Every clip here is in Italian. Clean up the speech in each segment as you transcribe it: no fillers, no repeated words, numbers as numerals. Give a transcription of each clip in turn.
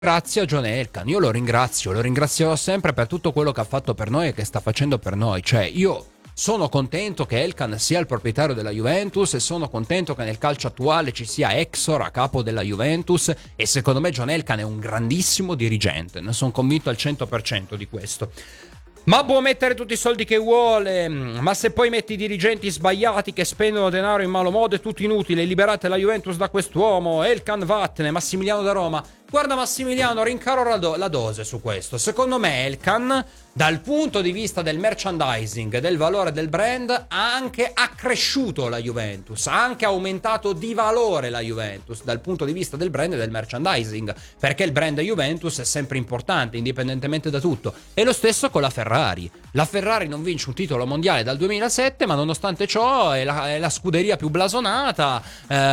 Grazie a John Elkann, io lo ringrazierò sempre per tutto quello che ha fatto per noi e che sta facendo per noi. Cioè, io sono contento che Elkann sia il proprietario della Juventus e sono contento che nel calcio attuale ci sia Exor a capo della Juventus, e secondo me John Elkann è un grandissimo dirigente, ne sono convinto al 100% di questo. Ma può mettere tutti i soldi che vuole, ma se poi metti i dirigenti sbagliati che spendono denaro in malo modo è tutto inutile. Liberate la Juventus da quest'uomo. Elkann vattene. Massimiliano da Roma. Guarda Massimiliano, rincaro la dose su questo. Secondo me Elkann, dal punto di vista del merchandising, del valore del brand, ha anche accresciuto la Juventus, ha anche aumentato di valore la Juventus dal punto di vista del brand e del merchandising, perché il brand Juventus è sempre importante indipendentemente da tutto. E lo stesso con la Ferrari. La Ferrari non vince un titolo mondiale dal 2007, ma nonostante ciò è la scuderia più blasonata,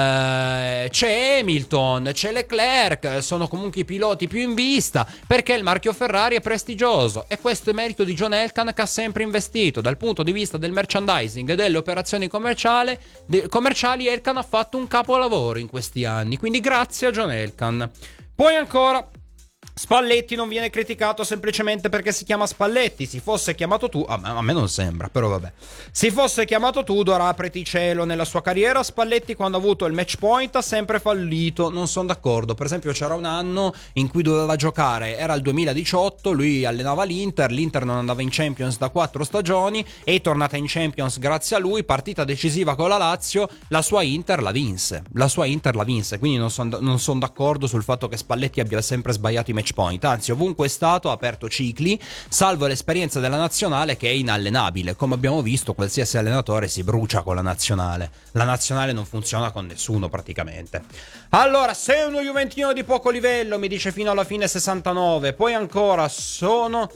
c'è Hamilton, c'è Leclerc, sono comunque i piloti più in vista, perché il marchio Ferrari è prestigioso, e questo è merito di John Elkann, che ha sempre investito dal punto di vista del merchandising e delle operazioni commerciali. Elkann ha fatto un capolavoro in questi anni, quindi grazie a John Elkann. Poi ancora Spalletti non viene criticato semplicemente perché si chiama Spalletti. Si fosse chiamato tu, a me non sembra, però vabbè. Si fosse chiamato Tudor, apriti cielo. Nella sua carriera Spalletti, quando ha avuto il match point, ha sempre fallito. Non sono d'accordo. Per esempio c'era un anno in cui doveva giocare, era il 2018, lui allenava l'Inter non andava in Champions da 4 stagioni, è tornata in Champions grazie a lui, partita decisiva con la Lazio, la sua Inter la vinse, quindi non sono d'accordo sul fatto che Spalletti abbia sempre sbagliato i match point, anzi ovunque è stato ha aperto cicli, salvo l'esperienza della nazionale che è inallenabile. Come abbiamo visto, qualsiasi allenatore si brucia con la nazionale non funziona con nessuno praticamente. Allora, sei uno juventino di poco livello, mi dice fino alla fine 69, poi ancora sono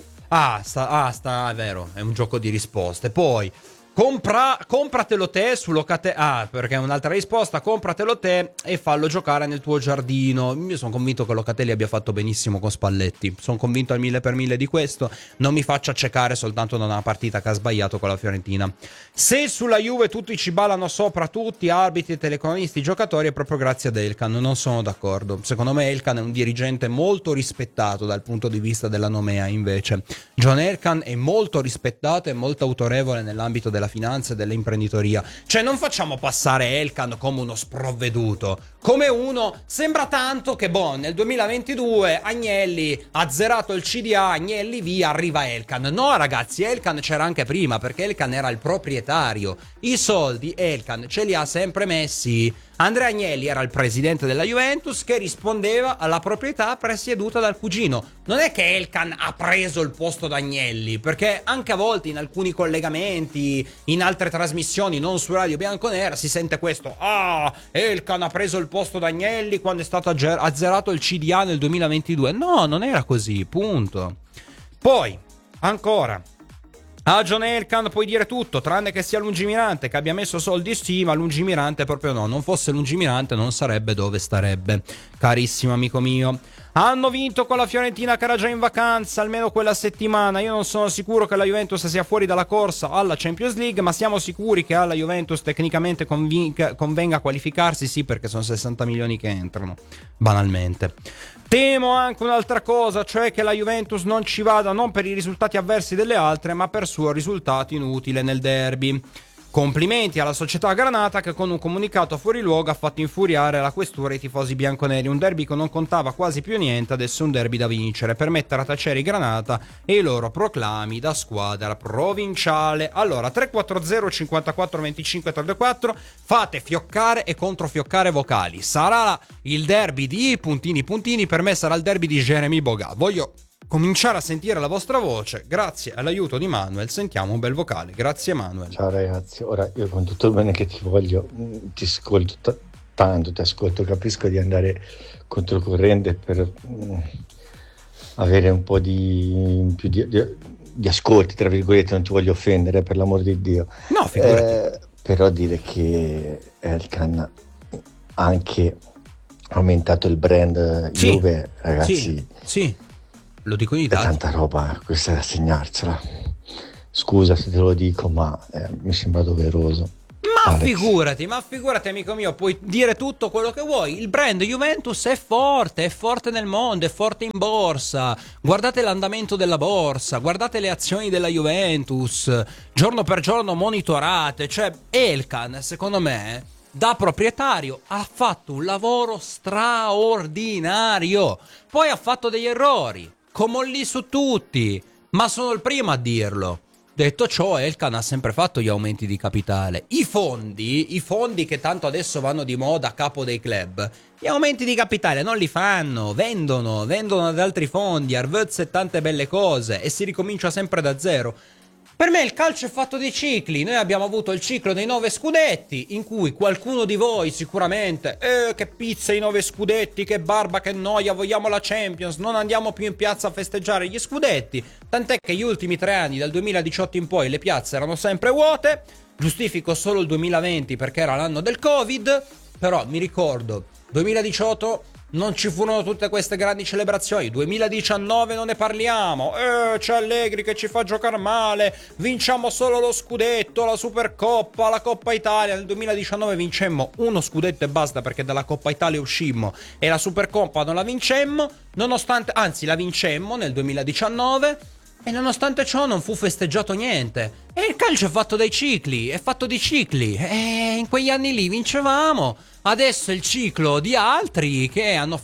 è vero, è un gioco di risposte. Poi compratelo te su Locate. Perché è un'altra risposta. Compratelo te e fallo giocare nel tuo giardino. Io sono convinto che Locatelli abbia fatto benissimo con Spalletti. Sono convinto al 1000% di questo. Non mi faccia accecare soltanto da una partita che ha sbagliato con la Fiorentina. Se sulla Juve tutti ci ballano sopra tutti, arbitri, telecronisti, giocatori, è proprio grazie ad Elkann. Non sono d'accordo. Secondo me Elkann è un dirigente molto rispettato dal punto di vista della nomea. Invece John Elkann è molto rispettato e molto autorevole nell'ambito della finanza e dell'imprenditoria. Cioè, non facciamo passare Elkann come uno sprovveduto, come uno, sembra tanto che nel 2022 Agnelli ha zerato il CDA, Agnelli via, arriva Elkann. No ragazzi, Elkann c'era anche prima, perché Elkann era il proprietario, i soldi Elkann ce li ha sempre messi. Andrea Agnelli era il presidente della Juventus che rispondeva alla proprietà presieduta dal cugino. Non è che Elkann ha preso il posto da Agnelli, perché anche a volte in alcuni collegamenti, in altre trasmissioni, non su Radio Bianconera, si sente questo: Elkann ha preso il posto da Agnelli quando è stato azzerato il CDA nel 2022. No, non era così, punto. Poi, ancora, a John Elkann puoi dire tutto, tranne che sia lungimirante, che abbia messo soldi sì, ma lungimirante proprio no. Non fosse lungimirante non sarebbe dove starebbe, carissimo amico mio. Hanno vinto con la Fiorentina che era già in vacanza, almeno quella settimana. Io non sono sicuro che la Juventus sia fuori dalla corsa alla Champions League, ma siamo sicuri che alla Juventus tecnicamente convenga qualificarsi, sì, perché sono 60 milioni che entrano, banalmente. Temo anche un'altra cosa, cioè che la Juventus non ci vada non per i risultati avversi delle altre, ma per suo risultato inutile nel derby. Complimenti alla società Granata, che con un comunicato fuori luogo ha fatto infuriare la questura e i tifosi bianconeri. Un derby che non contava quasi più niente, adesso è un derby da vincere per mettere a tacere i Granata e i loro proclami da squadra provinciale. Allora, 340 54 25 34, fate fioccare e controfioccare vocali. Sarà il derby di puntini, per me sarà il derby di Jeremy Boga. Voglio cominciare a sentire la vostra voce. Grazie all'aiuto di Manuel sentiamo un bel vocale. Grazie Manuel. Ciao ragazzi, ora io con tutto il bene che ti voglio, ti ascolto tanto, ti ascolto, capisco di andare controcorrente per avere un po' di più di ascolti, tra virgolette, non ti voglio offendere, per l'amor di Dio. No, figurati. Però dire che Elkann ha anche aumentato il brand Juve, ragazzi. Sì. Lo dico in Italia. È tanta roba, questa è da segnarsela. Scusa se te lo dico, ma mi sembra doveroso. Ma figurati amico mio, puoi dire tutto quello che vuoi. Il brand Juventus è forte nel mondo, è forte in borsa. Guardate l'andamento della borsa, guardate le azioni della Juventus, giorno per giorno monitorate. Cioè, Elkann, secondo me, da proprietario, ha fatto un lavoro straordinario. Poi ha fatto degli errori, come lì su tutti, ma sono il primo a dirlo. Detto ciò, Elkann ha sempre fatto gli aumenti di capitale. I fondi che tanto adesso vanno di moda a capo dei club, gli aumenti di capitale non li fanno, vendono ad altri fondi, Arvez e tante belle cose, e si ricomincia sempre da zero. Per me il calcio è fatto di cicli. Noi abbiamo avuto il ciclo dei 9 scudetti, in cui qualcuno di voi sicuramente che pizza i 9 scudetti, che barba, che noia, vogliamo la Champions, non andiamo più in piazza a festeggiare gli scudetti. Tant'è che gli ultimi 3 anni, dal 2018 in poi, le piazze erano sempre vuote. Giustifico solo il 2020 perché era l'anno del Covid, però mi ricordo 2018 non ci furono tutte queste grandi celebrazioni. 2019 non ne parliamo. C'è Allegri che ci fa giocare male. Vinciamo solo lo scudetto, la Supercoppa, la Coppa Italia. Nel 2019 vincemmo uno scudetto e basta, perché dalla Coppa Italia uscimmo e la Supercoppa non la vincemmo. Nonostante, anzi, la vincemmo nel 2019. E nonostante ciò non fu festeggiato niente. E il calcio è fatto dai cicli, è fatto di cicli. E in quegli anni lì vincevamo. Adesso è il ciclo di altri che hanno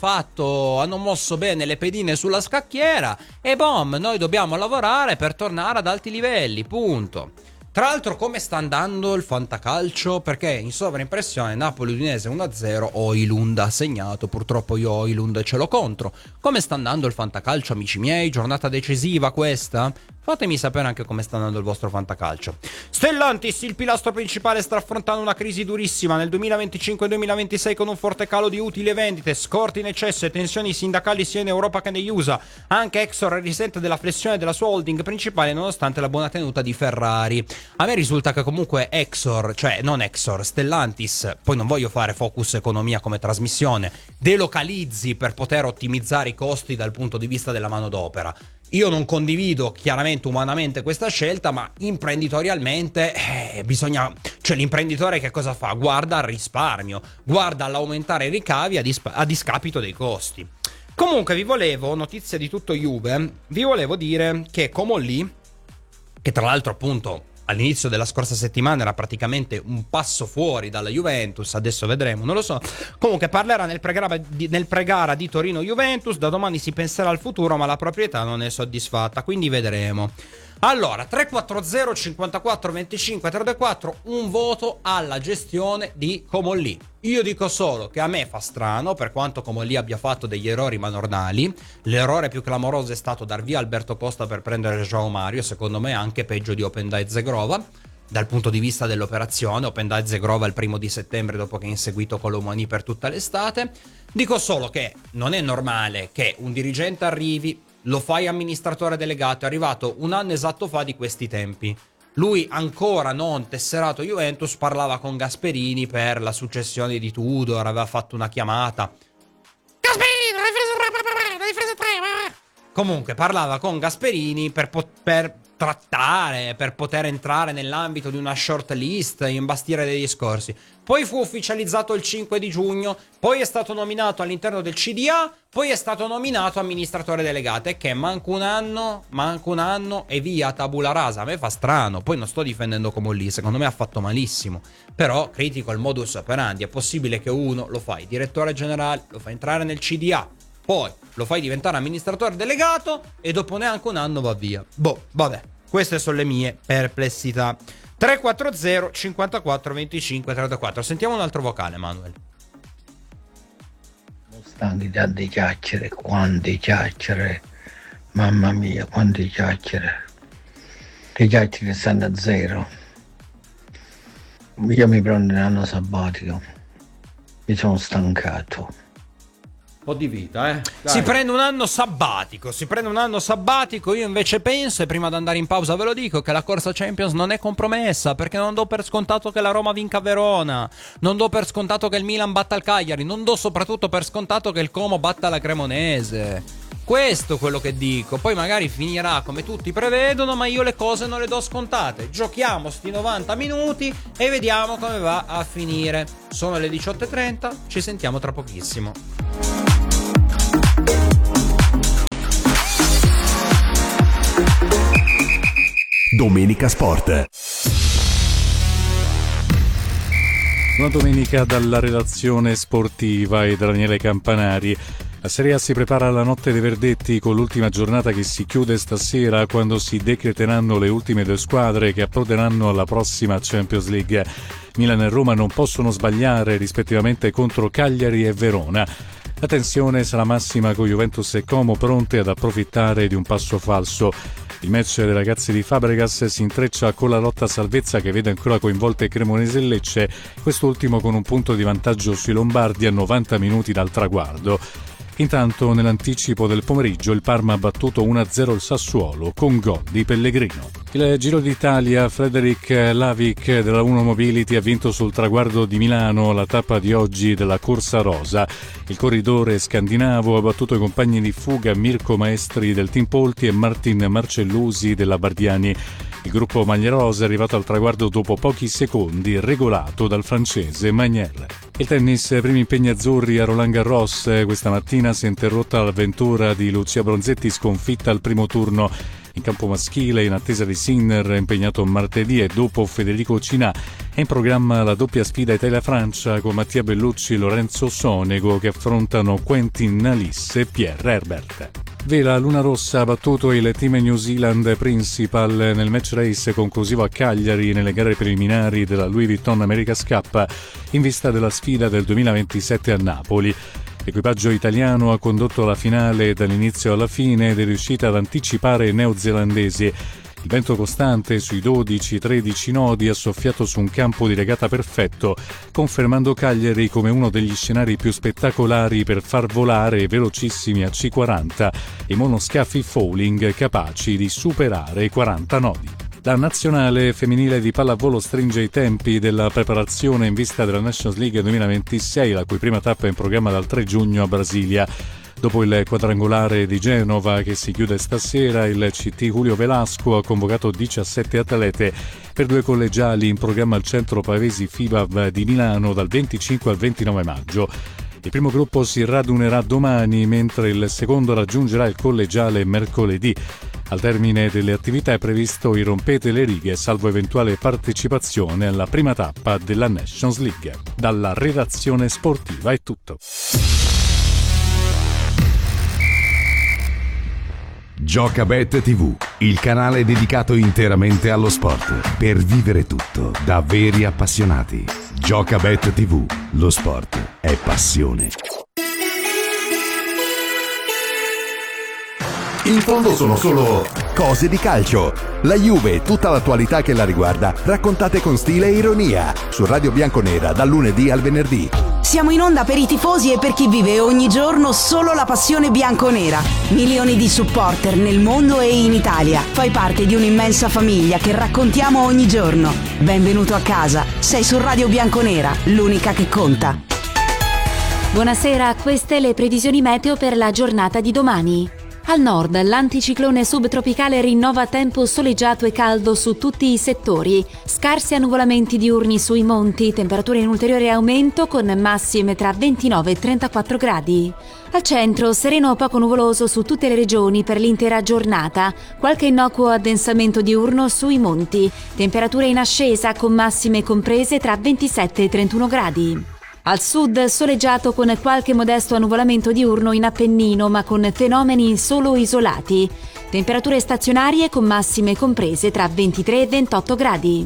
mosso bene le pedine sulla scacchiera. E boom, noi dobbiamo lavorare per tornare ad alti livelli, punto. Tra l'altro, come sta andando il fantacalcio? Perché in sovraimpressione Napoli-Udinese 1-0, Højlund ha segnato, purtroppo io Højlund ce l'ho contro. Come sta andando il fantacalcio, amici miei? Giornata decisiva questa? Fatemi sapere anche come sta andando il vostro fantacalcio. Stellantis, il pilastro principale, sta affrontando una crisi durissima nel 2025-2026 con un forte calo di utili e vendite, scorte in eccesso e tensioni sindacali sia in Europa che negli USA. Anche Exor risente della flessione della sua holding principale nonostante la buona tenuta di Ferrari. A me risulta che comunque Stellantis, poi non voglio fare focus economia come trasmissione, delocalizzi per poter ottimizzare i costi dal punto di vista della manodopera. Io non condivido chiaramente umanamente questa scelta, ma imprenditorialmente bisogna... Cioè, l'imprenditore che cosa fa? Guarda al risparmio, guarda all'aumentare i ricavi a discapito dei costi. Comunque notizia di tutto Juve, vi volevo dire che Comolli, che tra l'altro appunto all'inizio della scorsa settimana era praticamente un passo fuori dalla Juventus, adesso vedremo, non lo so. Comunque parlerà nel pre-gara di Torino-Juventus, da domani si penserà al futuro, ma la proprietà non è soddisfatta, quindi vedremo. Allora, 340 54 25 34, un voto alla gestione di Comolli. Io dico solo che a me fa strano, per quanto Comolli abbia fatto degli errori manornali. L'errore più clamoroso è stato dar via Alberto Costa per prendere João Mario, secondo me anche peggio di Opendai Zegrova. Dal punto di vista dell'operazione, Opendai Zegrova il 1 settembre dopo che ha inseguito Colomani per tutta l'estate. Dico solo che non è normale che un dirigente arrivi, lo fai amministratore delegato, è arrivato un anno esatto fa di questi tempi. Lui ancora non tesserato Juventus parlava con Gasperini per la successione di Tudor, aveva fatto una chiamata. Comunque parlava con Gasperini per trattare, per poter entrare nell'ambito di una short list, imbastire dei discorsi. Poi fu ufficializzato il 5 di giugno, poi è stato nominato all'interno del CDA, poi è stato nominato amministratore delegato, e che manca un anno e via, tabula rasa. A me fa strano, poi non sto difendendo Comolli, secondo me ha fatto malissimo, però critico il modus operandi. È possibile che uno lo fai direttore generale, lo fai entrare nel CDA, poi lo fai diventare amministratore delegato e dopo neanche un anno va via. Boh, vabbè, queste sono le mie perplessità. 340 54 25 34. Sentiamo un altro vocale, Manuel. Stanchi già di chiacchiere, quante chiacchiere, mamma mia, quante chiacchiere. Le chiacchiere stanno a zero. Io mi prendo un anno sabbatico, mi sono stancato. Po' di vita, Dai. Si prende un anno sabbatico. Io invece penso, e prima di andare in pausa ve lo dico, che la corsa Champions non è compromessa, perché non do per scontato che la Roma vinca a Verona, non do per scontato che il Milan batta il Cagliari, non do soprattutto per scontato che il Como batta la Cremonese. Questo è quello che dico. Poi magari finirà come tutti prevedono, ma io le cose non le do scontate. Giochiamo sti 90 minuti e vediamo come va a finire. Sono le 18:30, ci sentiamo tra pochissimo. Domenica Sport. Una domenica dalla redazione sportiva e da Daniele Campanari. La Serie A si prepara alla notte dei verdetti con l'ultima giornata che si chiude stasera, quando si decreteranno le ultime due squadre che approderanno alla prossima Champions League. Milan e Roma non possono sbagliare rispettivamente contro Cagliari e Verona. La tensione sarà massima con Juventus e Como pronte ad approfittare di un passo falso. Il match dei ragazzi di Fabregas si intreccia con la lotta a salvezza che vede ancora coinvolte Cremonese e Lecce, quest'ultimo con un punto di vantaggio sui lombardi a 90 minuti dal traguardo. Intanto, nell'anticipo del pomeriggio, il Parma ha battuto 1-0 il Sassuolo con gol di Pellegrino. Il Giro d'Italia, Frederic Lavic della Uno Mobility ha vinto sul traguardo di Milano la tappa di oggi della Corsa Rosa. Il corridore scandinavo ha battuto i compagni di fuga Mirko Maestri del Team Polti e Martin Marcellusi della Bardiani. Il gruppo Maglia-Rosa è arrivato al traguardo dopo pochi secondi, regolato dal francese Magnier. Il tennis, primi impegni azzurri a Roland Garros. Questa mattina si è interrotta l'avventura di Lucia Bronzetti, sconfitta al primo turno. In campo maschile, in attesa di Sinner, impegnato martedì, e dopo Federico Cinà è in programma la doppia sfida Italia-Francia con Mattia Bellucci e Lorenzo Sonego che affrontano Quentin Nalisse e Pierre Herbert. Vela Luna Rossa ha battuto il team New Zealand Principal nel match race conclusivo a Cagliari nelle gare preliminari della Louis Vuitton America's Cup in vista della sfida del 2027 a Napoli. L'equipaggio italiano ha condotto la finale dall'inizio alla fine ed è riuscito ad anticipare i neozelandesi. Il vento costante sui 12-13 nodi ha soffiato su un campo di regata perfetto, confermando Cagliari come uno degli scenari più spettacolari per far volare velocissimi a C40 e monoscafi Fowling capaci di superare i 40 nodi. La nazionale femminile di pallavolo stringe i tempi della preparazione in vista della Nations League 2026, la cui prima tappa è in programma dal 3 giugno a Brasilia. Dopo il quadrangolare di Genova che si chiude stasera, il CT Julio Velasco ha convocato 17 atlete per 2 collegiali in programma al centro Pavesi FIBAV di Milano dal 25 al 29 maggio. Il primo gruppo si radunerà domani, mentre il secondo raggiungerà il collegiale mercoledì. Al termine delle attività è previsto il rompete le righe, salvo eventuale partecipazione alla prima tappa della Nations League. Dalla redazione sportiva è tutto. Giocabet TV, il canale dedicato interamente allo sport, per vivere tutto da veri appassionati. Giocabet TV, lo sport è passione. In fondo sono solo cose di calcio. La Juve e tutta l'attualità che la riguarda, raccontate con stile e ironia, su Radio Bianconera dal lunedì al venerdì. Siamo in onda per i tifosi e per chi vive ogni giorno solo la passione bianconera. Milioni di supporter nel mondo e in Italia. Fai parte di un'immensa famiglia che raccontiamo ogni giorno. Benvenuto a casa. Sei su Radio Bianconera, l'unica che conta. Buonasera, queste le previsioni meteo per la giornata di domani. Al nord, l'anticiclone subtropicale rinnova tempo soleggiato e caldo su tutti i settori. Scarsi annuvolamenti diurni sui monti, temperature in ulteriore aumento con massime tra 29 e 34 gradi. Al centro, sereno o poco nuvoloso su tutte le regioni per l'intera giornata. Qualche innocuo addensamento diurno sui monti. Temperature in ascesa con massime comprese tra 27 e 31 gradi. Al sud soleggiato con qualche modesto annuvolamento diurno in Appennino, ma con fenomeni solo isolati. Temperature stazionarie con massime comprese tra 23 e 28 gradi.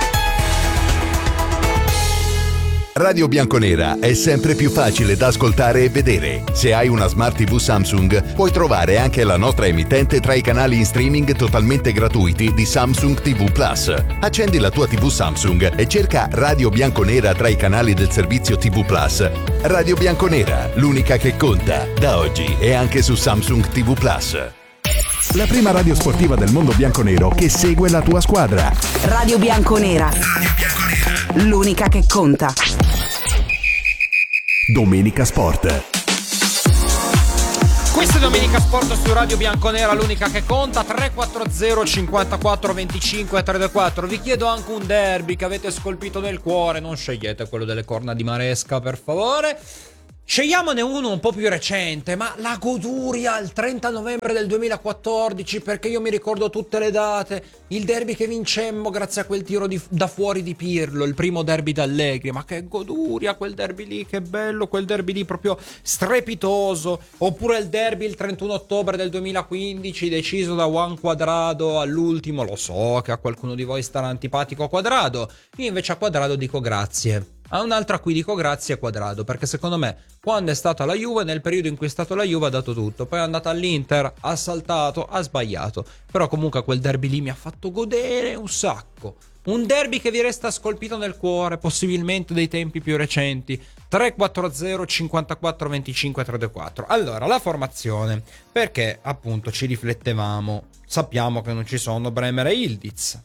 Radio Bianconera è sempre più facile da ascoltare e vedere. Se hai una Smart TV Samsung, puoi trovare anche la nostra emittente tra i canali in streaming totalmente gratuiti di Samsung TV Plus. Accendi la tua TV Samsung e cerca Radio Bianconera tra i canali del servizio TV Plus. Radio Bianconera, l'unica che conta. Da oggi è anche su Samsung TV Plus. La prima radio sportiva del mondo bianconero che segue la tua squadra. Radio Bianconera. L'unica che conta. Domenica Sport. Questa è Domenica Sport su Radio Bianconera, l'unica che conta. 340 54 25 324. Vi chiedo anche un derby che avete scolpito nel cuore. Non scegliete quello delle corna di Maresca, per favore. Scegliamone uno un po' più recente, ma la Goduria, il 30 novembre del 2014, perché io mi ricordo tutte le date. Il derby che vincemmo grazie a quel tiro da fuori di Pirlo, il primo derby d'Allegri. Ma che Goduria, quel derby lì, che bello, quel derby lì proprio strepitoso. Oppure il derby il 31 ottobre del 2015, deciso da Juan Cuadrado all'ultimo. Lo so che a qualcuno di voi starà antipatico Cuadrado, io invece a Cuadrado dico grazie. A un'altra qui dico grazie a Cuadrado, perché secondo me quando è stata la Juve, nel periodo in cui è stato la Juve ha dato tutto, poi è andata all'Inter, ha saltato, ha sbagliato, però comunque quel derby lì mi ha fatto godere un sacco. Un derby che vi resta scolpito nel cuore, possibilmente dei tempi più recenti. 340 54 25 324. Allora, la formazione, perché appunto ci riflettevamo, sappiamo che non ci sono Bremer e Ildiz.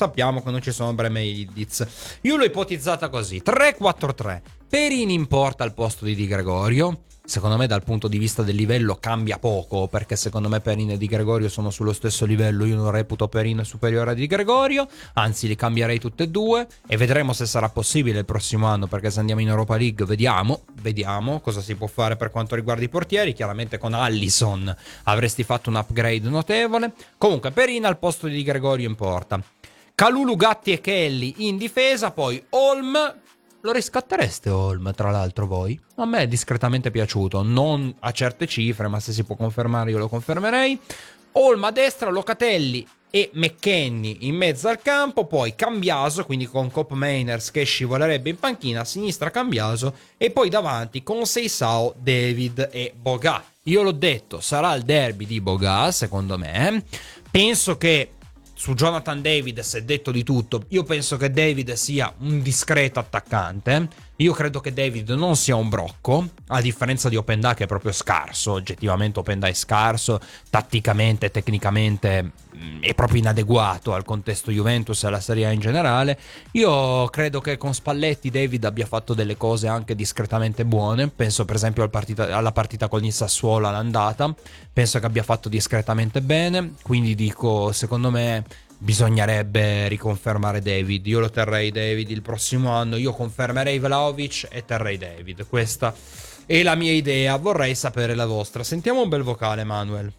Io l'ho ipotizzata così: 3-4-3. Perin in porta al posto di Di Gregorio. Secondo me dal punto di vista del livello cambia poco, perché secondo me Perin e Di Gregorio sono sullo stesso livello. Io non reputo Perin superiore a Di Gregorio, anzi li cambierei tutte e due, e vedremo se sarà possibile il prossimo anno, perché se andiamo in Europa League vediamo cosa si può fare per quanto riguarda i portieri. Chiaramente con Allison avresti fatto un upgrade notevole. Comunque Perin al posto di Di Gregorio in porta, Kalulu, Gatti e Kelly in difesa, poi Holm. Lo riscattereste Holm, tra l'altro, voi? A me è discretamente piaciuto, non a certe cifre, ma se si può confermare io lo confermerei. Holm a destra, Locatelli e McKennie in mezzo al campo, poi Cambiaso, quindi con Cop Mainers che scivolerebbe in panchina, a sinistra Cambiaso, e poi davanti con Seisao, David e Boga. Io l'ho detto, sarà il derby di Boga, secondo me. Penso che su Jonathan David si è detto di tutto. Io penso che David sia un discreto attaccante. Io credo che David non sia un brocco, a differenza di Openda, che è proprio scarso. Oggettivamente Openda è scarso, tatticamente, tecnicamente è proprio inadeguato al contesto Juventus e alla Serie A in generale. Io credo che con Spalletti David abbia fatto delle cose anche discretamente buone. Penso per esempio alla partita con il Sassuolo all'andata, penso che abbia fatto discretamente bene, quindi dico, secondo me bisognerebbe riconfermare David. Io lo terrei David il prossimo anno. Io confermerei Vlahovic e terrei David. Questa è la mia idea. Vorrei sapere la vostra. Sentiamo un bel vocale, Manuel.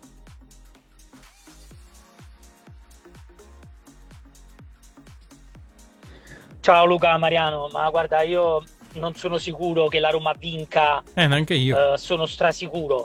Ciao Luca, Mariano. Ma guarda, io non sono sicuro che la Roma vinca. Neanche io. Sono strasicuro.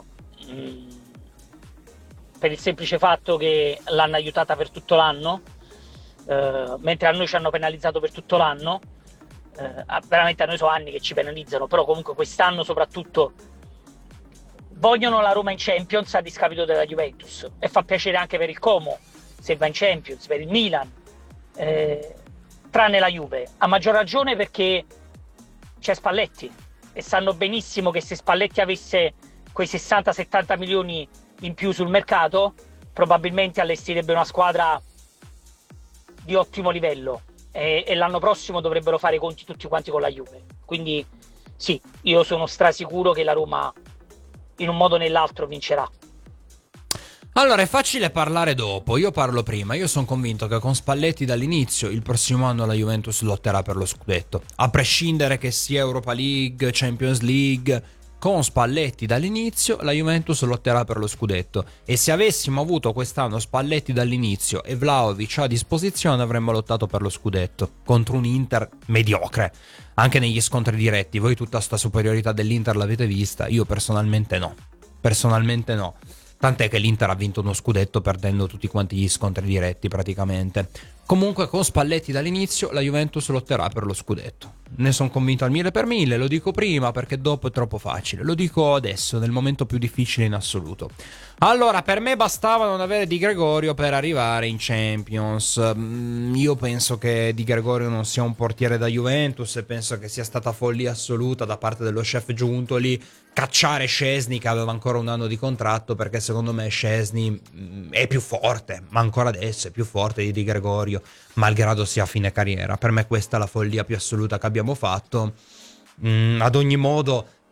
Per il semplice fatto che l'hanno aiutata per tutto l'anno, mentre a noi ci hanno penalizzato per tutto l'anno. Veramente a noi sono anni che ci penalizzano, però comunque quest'anno soprattutto vogliono la Roma in Champions a discapito della Juventus, e fa piacere anche per il Como se va in Champions, per il Milan, tranne la Juve, a maggior ragione perché c'è Spalletti, e sanno benissimo che se Spalletti avesse quei 60-70 milioni in più sul mercato, probabilmente allestirebbe una squadra di ottimo livello, e l'anno prossimo dovrebbero fare i conti tutti quanti con la Juve. Quindi sì, io sono strasicuro che la Roma in un modo o nell'altro vincerà. Allora, è facile parlare dopo, io parlo prima. Io sono convinto che con Spalletti dall'inizio il prossimo anno la Juventus lotterà per lo scudetto, a prescindere che sia Europa League, Champions League. Con Spalletti dall'inizio la Juventus lotterà per lo scudetto, e se avessimo avuto quest'anno Spalletti dall'inizio e Vlahovic a disposizione avremmo lottato per lo scudetto contro un Inter mediocre, anche negli scontri diretti. Voi tutta sta superiorità dell'Inter l'avete vista, io personalmente no, tant'è che l'Inter ha vinto uno scudetto perdendo tutti quanti gli scontri diretti praticamente. Comunque con Spalletti dall'inizio la Juventus lotterà per lo scudetto, ne sono convinto al 1000%. Lo dico prima perché dopo è troppo facile, lo dico adesso nel momento più difficile in assoluto. Allora, per me bastava non avere Di Gregorio per arrivare in Champions. Io penso che Di Gregorio non sia un portiere da Juventus, e penso che sia stata follia assoluta da parte dello chef Giuntoli cacciare Szczesny, che aveva ancora un anno di contratto, perché secondo me Szczesny è più forte, ma ancora adesso è più forte di Gregorio, malgrado sia a fine carriera. Per me questa è la follia più assoluta che abbiamo fatto. Ad ogni modo,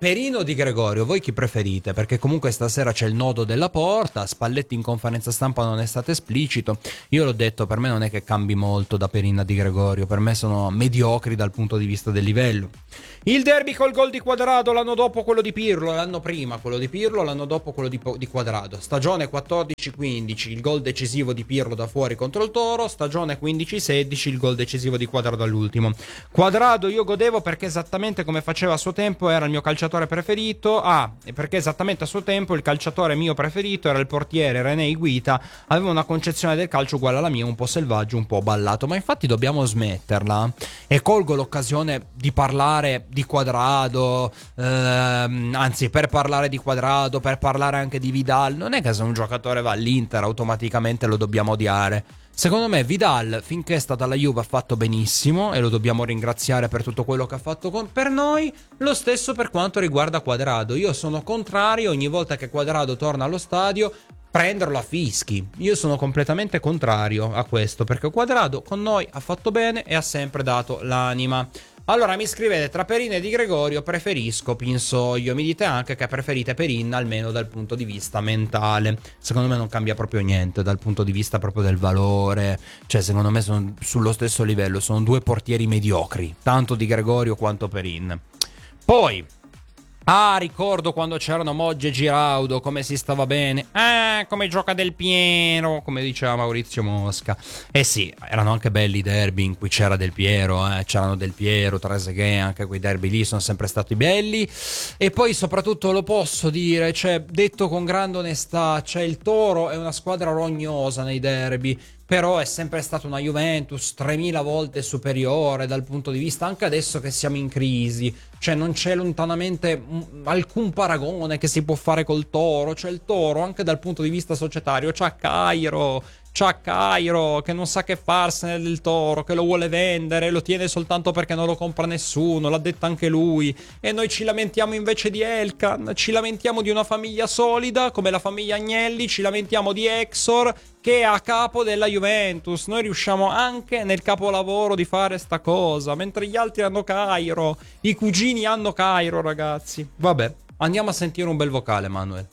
Perin o Di Gregorio, voi chi preferite? Perché comunque stasera c'è il nodo della porta, Spalletti in conferenza stampa non è stato esplicito, io l'ho detto, per me non è che cambi molto da Perin a Di Gregorio, per me sono mediocri dal punto di vista del livello. Il derby col gol di Quadrado, l'anno dopo quello di Pirlo, l'anno prima quello di Pirlo, l'anno dopo quello di Quadrado. Stagione 14-15, il gol decisivo di Pirlo da fuori contro il Toro, stagione 15-16, il gol decisivo di Quadrado all'ultimo. Quadrado io godevo perché esattamente come faceva a suo tempo era il mio calciatore preferito, e perché esattamente a suo tempo il calciatore mio preferito era il portiere René Higuita, aveva una concezione del calcio uguale alla mia, un po' selvaggio, un po' ballato, ma infatti dobbiamo smetterla, e colgo l'occasione di parlare di Quadrado, anzi per parlare di Quadrado, per parlare anche di Vidal, non è che se un giocatore va all'Inter automaticamente lo dobbiamo odiare. Secondo me Vidal finché è stato alla Juve ha fatto benissimo e lo dobbiamo ringraziare per tutto quello che ha fatto per noi. Lo stesso per quanto riguarda Quadrado, io sono contrario ogni volta che Quadrado torna allo stadio prenderlo a fischi. Io sono completamente contrario a questo, perché Quadrado con noi ha fatto bene e ha sempre dato l'anima. Allora mi scrivete tra Perin e Di Gregorio, preferisco Pinsoglio, mi dite anche che preferite Perin almeno dal punto di vista mentale. Secondo me non cambia proprio niente dal punto di vista proprio del valore, cioè secondo me sono sullo stesso livello, sono due portieri mediocri, tanto Di Gregorio quanto Perin. Poi ricordo quando c'erano Moggi e Giraudo, come si stava bene. Come gioca Del Piero, come diceva Maurizio Mosca. Sì, erano anche belli i derby in cui c'era Del Piero, c'erano Del Piero, Trezeguet, anche quei derby lì sono sempre stati belli. E poi soprattutto lo posso dire, cioè detto con grande onestà, cioè il Toro è una squadra rognosa nei derby, però è sempre stata una Juventus 3000 volte superiore dal punto di vista, anche adesso che siamo in crisi, cioè non c'è lontanamente alcun paragone che si può fare col Toro, cioè il Toro anche dal punto di vista societario c'ha Cairo che non sa che farsene del Toro, che lo vuole vendere, lo tiene soltanto perché non lo compra nessuno, l'ha detto anche lui, e noi ci lamentiamo invece di Elkan, ci lamentiamo di una famiglia solida come la famiglia Agnelli, ci lamentiamo di Exor che è a capo della Juventus. Noi riusciamo anche nel capolavoro di fare sta cosa, mentre gli altri hanno Cairo, i cugini hanno Cairo, ragazzi. Vabbè, andiamo a sentire un bel vocale, Manuel.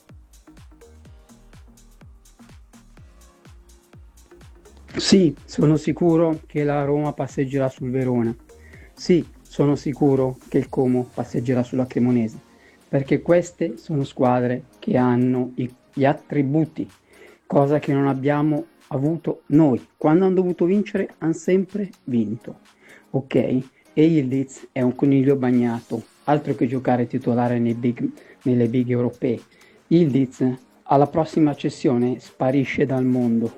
Sì, sono sicuro che la Roma passeggerà sul Verona. Sì, sono sicuro che il Como passeggerà sulla Cremonese, perché queste sono squadre che hanno gli attributi, cosa che non abbiamo avuto noi. Quando hanno dovuto vincere hanno sempre vinto, ok? E il Leeds è un coniglio bagnato, altro che giocare titolare nelle big europee. Il Leeds alla prossima cessione sparisce dal mondo.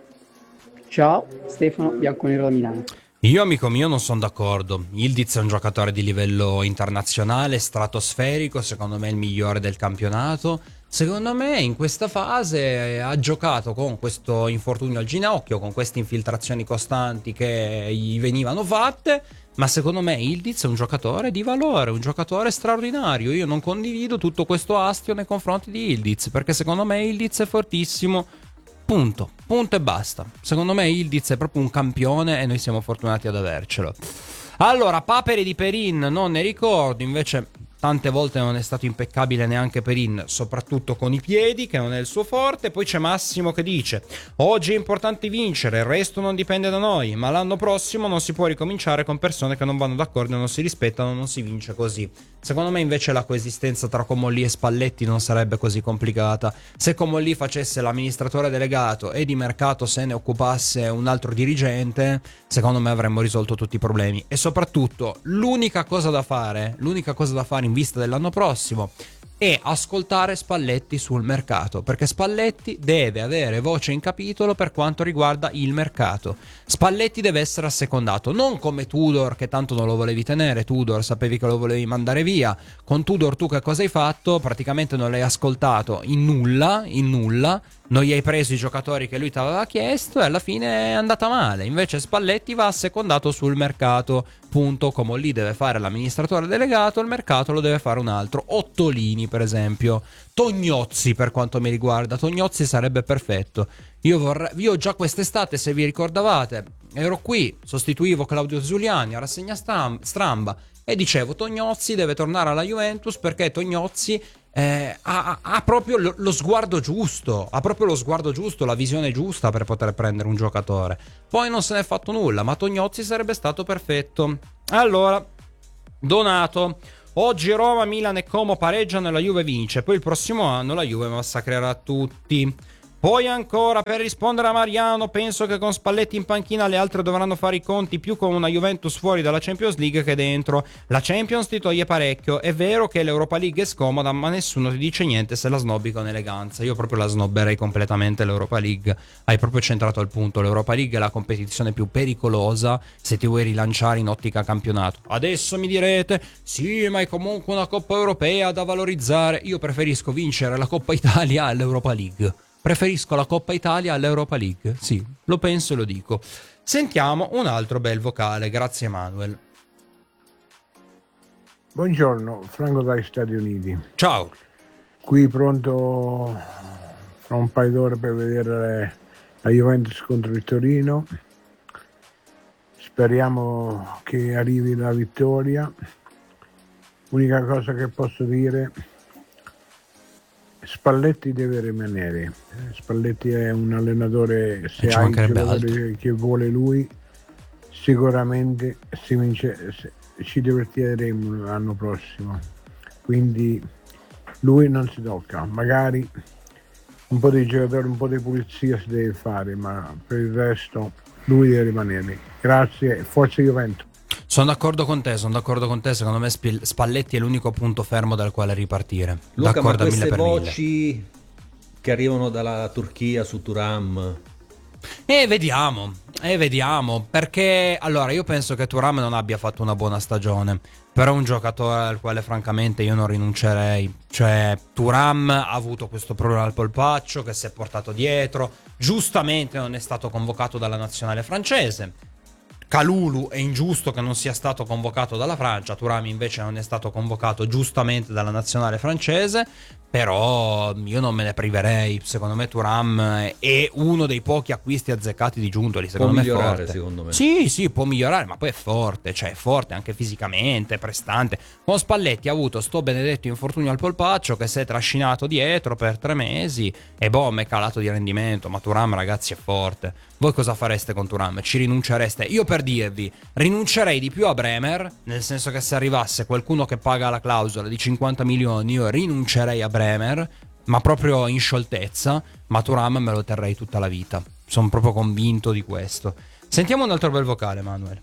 Ciao, Stefano Bianconero da Milano. Io, amico mio, non sono d'accordo. Yildiz è un giocatore di livello internazionale, stratosferico, secondo me è il migliore del campionato. Secondo me in questa fase ha giocato con questo infortunio al ginocchio, con queste infiltrazioni costanti che gli venivano fatte, ma secondo me Yildiz è un giocatore di valore, un giocatore straordinario. Io non condivido tutto questo astio nei confronti di Yildiz, perché secondo me Yildiz è fortissimo. Punto e basta. Secondo me Yildiz è proprio un campione e noi siamo fortunati ad avercelo. Allora, papere di Perin non ne ricordo, invece tante volte non è stato impeccabile neanche Perin, soprattutto con i piedi, che non è il suo forte. Poi c'è Massimo che dice: oggi è importante vincere, il resto non dipende da noi, ma l'anno prossimo non si può ricominciare con persone che non vanno d'accordo e non si rispettano, non si vince così. Secondo me invece la coesistenza tra Comolli e Spalletti non sarebbe così complicata. Se Comolli facesse l'amministratore delegato e di mercato se ne occupasse un altro dirigente, secondo me avremmo risolto tutti i problemi. E soprattutto l'unica cosa da fare in vista dell'anno prossimo è ascoltare Spalletti sul mercato, perché Spalletti deve avere voce in capitolo per quanto riguarda il mercato. Spalletti deve essere assecondato, non come Tudor, che tanto non lo volevi tenere. Tudor sapevi che lo volevi mandare via. Con Tudor tu che cosa hai fatto? Praticamente non l'hai ascoltato in nulla, non gli hai preso i giocatori che lui ti aveva chiesto e alla fine è andata male. Invece Spalletti va assecondato sul mercato, punto. Come lì deve fare l'amministratore delegato, il mercato lo deve fare un altro. Ottolini per esempio, Tognozzi per quanto mi riguarda, Tognozzi sarebbe perfetto. Io già quest'estate, se vi ricordavate, ero qui, sostituivo Claudio Zuliani a rassegna stramba E dicevo, Tognozzi deve tornare alla Juventus perché Tognozzi ha proprio lo sguardo giusto, ha proprio lo sguardo giusto, la visione giusta per poter prendere un giocatore. Poi non se n'è fatto nulla, ma Tognozzi sarebbe stato perfetto. Allora, Donato: oggi Roma, Milan e Como pareggiano e la Juve vince, poi il prossimo anno la Juve massacrerà tutti. Poi ancora, per rispondere a Mariano, penso che con Spalletti in panchina le altre dovranno fare i conti più con una Juventus fuori dalla Champions League che dentro. La Champions ti toglie parecchio, è vero che l'Europa League è scomoda, ma nessuno ti dice niente se la snobbi con eleganza. Io proprio la snobberei completamente l'Europa League. Hai proprio centrato al punto, l'Europa League è la competizione più pericolosa se ti vuoi rilanciare in ottica campionato. Adesso mi direte, sì, ma è comunque una Coppa Europea da valorizzare. Io preferisco vincere la Coppa Italia all'Europa League. Preferisco la Coppa Italia all'Europa League. Sì, lo penso e lo dico. Sentiamo un altro bel vocale. Grazie Manuel. Buongiorno, Franco dagli Stati Uniti. Ciao. Qui pronto fra un paio d'ore per vedere la Juventus contro il Torino. Speriamo che arrivi la vittoria. Unica cosa che posso dire: Spalletti deve rimanere. Spalletti è un allenatore, se ha i giocatori che vuole lui, sicuramente si vince, ci divertiremo l'anno prossimo. Quindi lui non si tocca. Magari un po' di giocatori, un po' di pulizia si deve fare, ma per il resto lui deve rimanere. Grazie, forza Juventus. Sono d'accordo con te, secondo me Spalletti è l'unico punto fermo dal quale ripartire. Luca, d'accordo, ma queste voci che arrivano dalla Turchia su Thuram? Vediamo, perché allora io penso che Thuram non abbia fatto una buona stagione, però è un giocatore al quale francamente io non rinuncerei. Cioè, Thuram ha avuto questo problema al polpaccio che si è portato dietro, giustamente non è stato convocato dalla nazionale francese. Kalulu è ingiusto che non sia stato convocato dalla Francia, Thuram invece non è stato convocato giustamente dalla nazionale francese, però io non me ne priverei. Secondo me Thuram è uno dei pochi acquisti azzeccati di Giuntoli, secondo me è forte. Secondo me. Sì, può migliorare, ma poi è forte, cioè è forte anche fisicamente, prestante. Con Spalletti ha avuto sto benedetto infortunio al polpaccio che si è trascinato dietro per 3 mesi e boh, è calato di rendimento, ma Thuram, ragazzi, è forte. Voi cosa fareste con Thuram? Ci rinuncereste? Io, per dirvi, rinuncerei di più a Bremer, nel senso che se arrivasse qualcuno che paga la clausola di 50 milioni io rinuncerei a Bremer, ma proprio in scioltezza, ma Thuram me lo terrei tutta la vita. Sono proprio convinto di questo. Sentiamo un altro bel vocale, Manuel.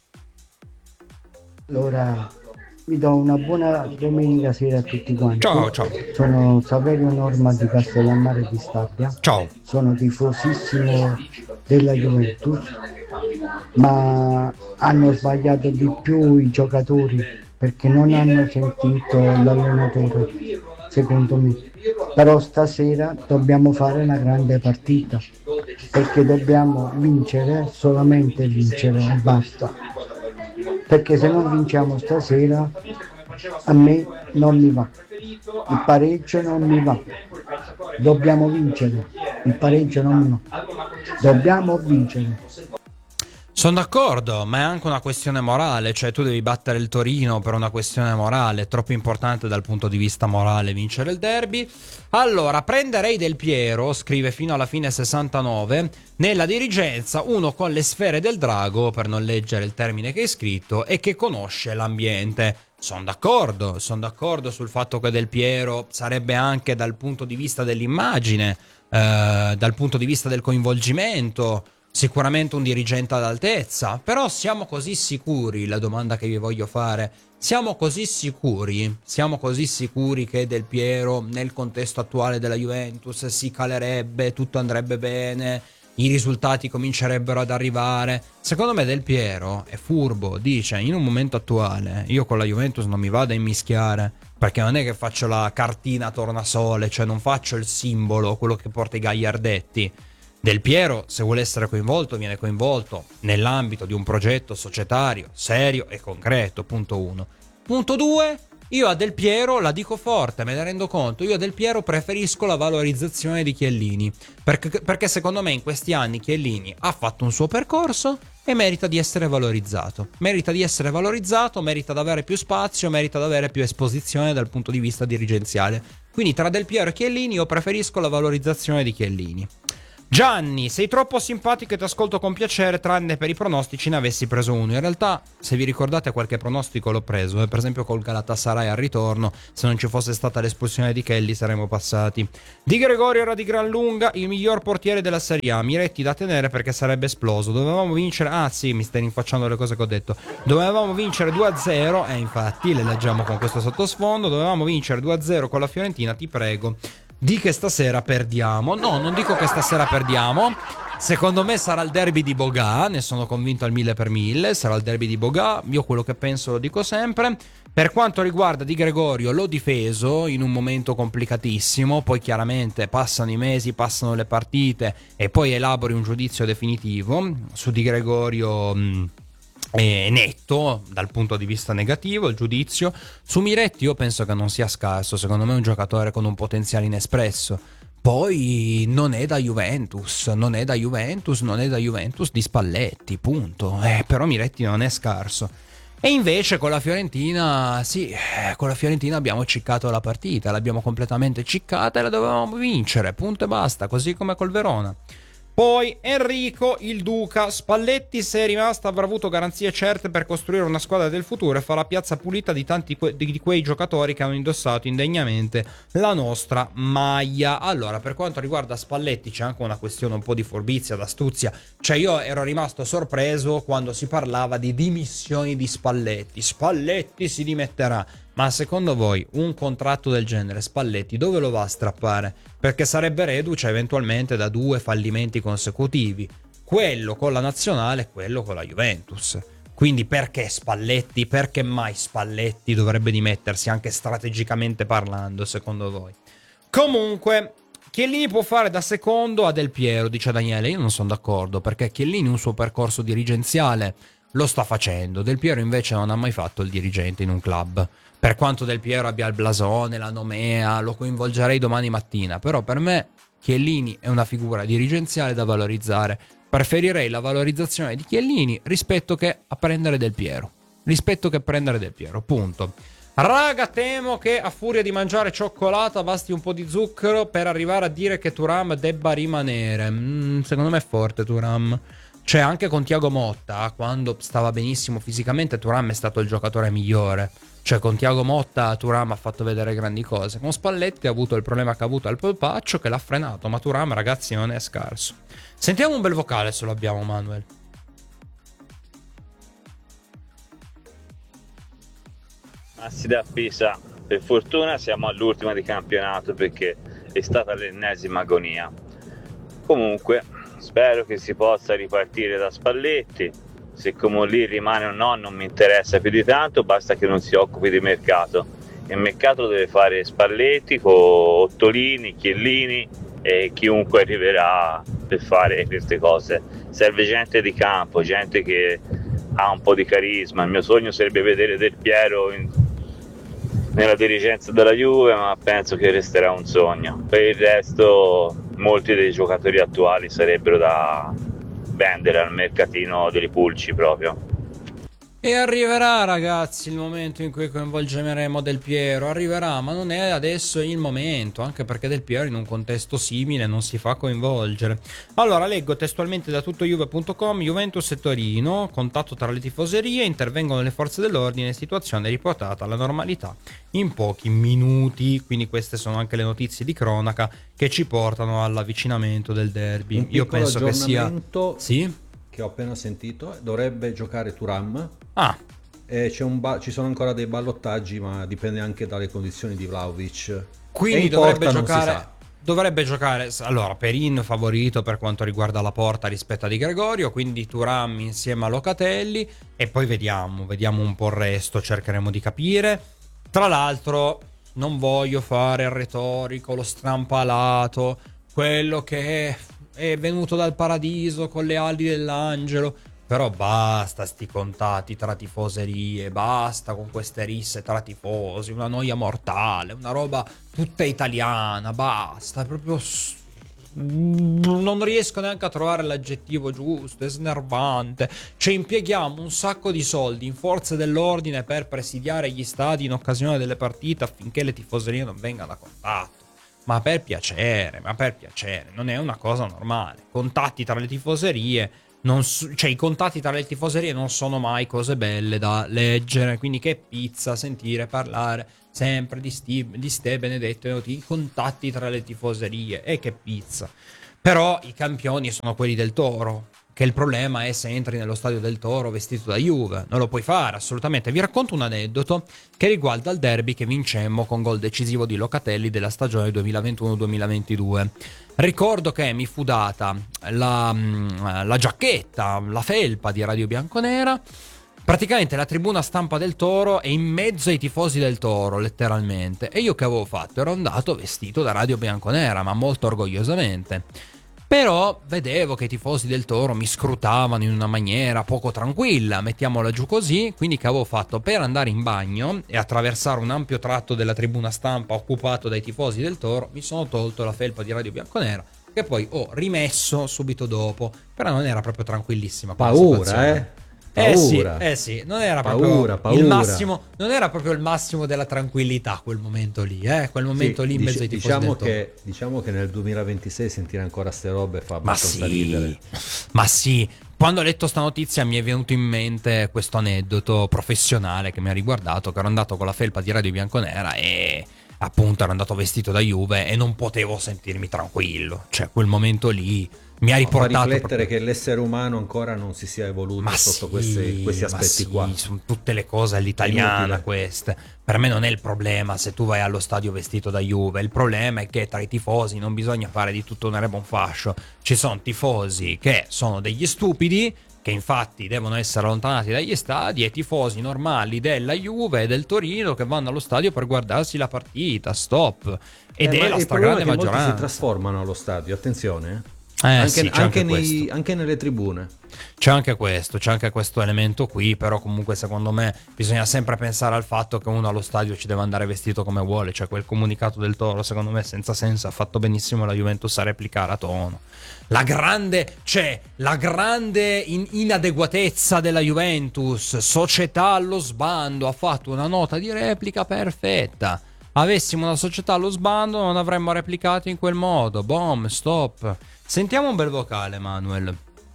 Allora, vi do una buona domenica sera a tutti quanti. Ciao. Sono Saverio Norma di Castellammare di Stabia. Ciao. Sono tifosissimo della Juventus, ma hanno sbagliato di più i giocatori perché non hanno sentito l'allenatore, secondo me. Però stasera dobbiamo fare una grande partita perché dobbiamo vincere, solamente vincere e basta. Perché se non vinciamo stasera a me non mi va, il pareggio non mi va, dobbiamo vincere, il pareggio non mi va, dobbiamo vincere. Sono d'accordo, ma è anche una questione morale, cioè tu devi battere il Torino per una questione morale, è troppo importante dal punto di vista morale vincere il derby. Allora, prenderei Del Piero, scrive fino alla fine 69, nella dirigenza uno con le sfere del drago, per non leggere il termine che hai scritto, e che conosce l'ambiente. Sono d'accordo sul fatto che Del Piero sarebbe anche dal punto di vista dell'immagine, dal punto di vista del coinvolgimento, sicuramente un dirigente ad altezza. Però siamo così sicuri, la domanda che vi voglio fare, siamo così sicuri che Del Piero nel contesto attuale della Juventus si calerebbe, tutto andrebbe bene, i risultati comincerebbero ad arrivare? Secondo me Del Piero è furbo, dice in un momento attuale io con la Juventus non mi vado a immischiare, perché non è che faccio la cartina tornasole, cioè non faccio il simbolo, quello che porta i gagliardetti. Del Piero, se vuole essere coinvolto, viene coinvolto nell'ambito di un progetto societario serio e concreto, punto 1. Punto 2, io a Del Piero, la dico forte, me ne rendo conto, io a Del Piero preferisco la valorizzazione di Chiellini, perché secondo me in questi anni Chiellini ha fatto un suo percorso e merita di essere valorizzato. Merita di essere valorizzato, merita di avere più spazio, merita di avere più esposizione dal punto di vista dirigenziale. Quindi tra Del Piero e Chiellini io preferisco la valorizzazione di Chiellini. Gianni, sei troppo simpatico e ti ascolto con piacere, tranne per i pronostici ne avessi preso uno. In realtà, se vi ricordate, qualche pronostico l'ho preso, per esempio col Galatasaray al ritorno. Se non ci fosse stata l'espulsione di Kelly saremmo passati. Di Gregorio era di gran lunga il miglior portiere della Serie A. Miretti da tenere perché sarebbe esploso. Dovevamo vincere, mi stai rinfacciando le cose che ho detto. Dovevamo vincere 2-0 e infatti le leggiamo con questo sottosfondo. Dovevamo vincere 2-0 con la Fiorentina, ti prego. Di che stasera perdiamo. No, non dico che stasera perdiamo. Secondo me sarà il derby di Bogà, ne sono convinto al 1000%. Sarà il derby di Bogà. Io quello che penso lo dico sempre. Per quanto riguarda Di Gregorio, l'ho difeso in un momento complicatissimo. Poi chiaramente passano i mesi, passano le partite e poi elabori un giudizio definitivo su Di Gregorio. È netto dal punto di vista negativo il giudizio. Di Miretti io penso che non sia scarso, secondo me è un giocatore con un potenziale inespresso. Poi non è da Juventus di Spalletti, punto. Però Miretti non è scarso. E invece con la Fiorentina, con la Fiorentina abbiamo ciccato la partita, l'abbiamo completamente ciccata e la dovevamo vincere, punto e basta, così come col Verona. Poi Enrico il Duca, Spalletti se è rimasto avrà avuto garanzie certe per costruire una squadra del futuro e fare la piazza pulita di tanti di quei giocatori che hanno indossato indegnamente la nostra maglia. Allora, per quanto riguarda Spalletti c'è anche una questione un po' di furbizia, d'astuzia. Cioè io ero rimasto sorpreso quando si parlava di dimissioni di Spalletti. Spalletti si dimetterà. Ma secondo voi un contratto del genere Spalletti dove lo va a strappare? Perché sarebbe reduce eventualmente da 2 fallimenti consecutivi, quello con la nazionale e quello con la Juventus. Quindi perché Spalletti? Perché mai Spalletti dovrebbe dimettersi, anche strategicamente parlando, secondo voi? Comunque, Chiellini può fare da secondo a Del Piero, dice Daniele. Io non sono d'accordo, perché Chiellini un suo percorso dirigenziale lo sta facendo. Del Piero invece non ha mai fatto il dirigente in un club. Per quanto Del Piero abbia il blasone, la nomea, lo coinvolgerei domani mattina. Però per me Chiellini è una figura dirigenziale da valorizzare. Preferirei la valorizzazione di Chiellini rispetto che a prendere Del Piero. Punto. Raga, temo che a furia di mangiare cioccolata basti un po' di zucchero per arrivare a dire che Thuram debba rimanere. Secondo me è forte Thuram. Cioè anche con Thiago Motta, quando stava benissimo fisicamente, Thuram è stato il giocatore migliore. Cioè con Thiago Motta Thuram ha fatto vedere grandi cose. Con Spalletti ha avuto il problema che ha avuto al polpaccio, che l'ha frenato. Ma Thuram, ragazzi, non è scarso. Sentiamo un bel vocale se lo abbiamo, Manuel. Massi da Pisa, per fortuna siamo all'ultima di campionato perché è stata l'ennesima agonia. Comunque spero che si possa ripartire da Spalletti. Se come lì rimane o no non mi interessa più di tanto, basta che non si occupi di mercato. Il mercato lo deve fare Spalletti con Ottolini, Chiellini e chiunque arriverà per fare queste cose. Serve gente di campo, gente che ha un po' di carisma. Il mio sogno sarebbe vedere Del Piero nella dirigenza della Juve, ma penso che resterà un sogno. Per il resto molti dei giocatori attuali sarebbero da vendere al mercatino delle pulci proprio. E arriverà, ragazzi, il momento in cui coinvolgeremo Del Piero. Arriverà, ma non è adesso il momento, anche perché Del Piero in un contesto simile non si fa coinvolgere. Allora, leggo testualmente da tuttojuve.com: Juventus e Torino, contatto tra le tifoserie, intervengono le forze dell'ordine, situazione riportata alla normalità in pochi minuti. Quindi queste sono anche le notizie di cronaca che ci portano all'avvicinamento del derby. Io penso che sia... Sì? Che ho appena sentito, dovrebbe giocare Thuram. Ci sono ancora dei ballottaggi, ma dipende anche dalle condizioni di Vlahovic. Quindi dovrebbe giocare allora Perin favorito per quanto riguarda la porta rispetto a Di Gregorio, quindi Thuram insieme a Locatelli e poi vediamo un po' il resto, cercheremo di capire. Tra l'altro non voglio fare il retorico, lo strampalato, quello che è venuto dal paradiso con le ali dell'angelo, però basta sti contati tra tifoserie, basta con queste risse tra tifosi, una noia mortale, una roba tutta italiana, basta, proprio non riesco neanche a trovare l'aggettivo giusto, è snervante. Cioè, impieghiamo un sacco di soldi in forze dell'ordine per presidiare gli stadi in occasione delle partite affinché le tifoserie non vengano a contatto. Ma per piacere, non è una cosa normale. Contatti tra le tifoserie, cioè i contatti tra le tifoserie non sono mai cose belle da leggere, quindi che pizza sentire parlare sempre di ste benedette contatti tra le tifoserie, e che pizza. Però i campioni sono quelli del Toro, che il problema è se entri nello stadio del Toro vestito da Juve, non lo puoi fare assolutamente. Vi racconto un aneddoto che riguarda il derby che vincemmo con gol decisivo di Locatelli della stagione 2021-2022. Ricordo che mi fu data la giacchetta, la felpa di Radio Bianconera. Praticamente la tribuna stampa del Toro è in mezzo ai tifosi del Toro, letteralmente. E io che avevo fatto? Ero andato vestito da Radio Bianconera, ma molto orgogliosamente. Però vedevo che i tifosi del Toro mi scrutavano in una maniera poco tranquilla, mettiamola giù così. Quindi che avevo fatto? Per andare in bagno e attraversare un ampio tratto della tribuna stampa occupato dai tifosi del Toro, mi sono tolto la felpa di Radio Bianconera, che poi ho rimesso subito dopo. Però non era proprio tranquillissima quella situazione. Paura. Sì, non era proprio il massimo, non era proprio il massimo della tranquillità quel momento lì, quel momento lì in mezzo ai tifosi del Toro. Diciamo che nel 2026 sentire ancora ste robe fa abbastanza ridere. Ma sì, quando ho letto sta notizia mi è venuto in mente questo aneddoto professionale che mi ha riguardato, che ero andato con la felpa di Radio Bianconera e appunto ero andato vestito da Juve e non potevo sentirmi tranquillo, cioè quel momento lì mi ha riportato a riflettere che l'essere umano ancora non si sia evoluto sotto questi aspetti qua. Sono tutte le cose all'italiana queste. Per me non è il problema se tu vai allo stadio vestito da Juve, il problema è che tra i tifosi non bisogna fare di tutto un erba un fascio. Ci sono tifosi che sono degli stupidi, che infatti devono essere allontanati dagli stadi, e tifosi normali della Juve e del Torino che vanno allo stadio per guardarsi la partita. Stop. Ed è la stragrande maggioranza. Molti si trasformano allo stadio, attenzione. Anche nelle tribune c'è anche questo elemento qui. Però comunque secondo me bisogna sempre pensare al fatto che uno allo stadio ci deve andare vestito come vuole. Cioè quel comunicato del Toro secondo me senza senso, ha fatto benissimo la Juventus a replicare a tono la grande inadeguatezza della Juventus, società allo sbando, ha fatto una nota di replica perfetta. Avessimo una società allo sbando non avremmo replicato in quel modo. Boom, stop. Sentiamo un bel vocale, Manuel.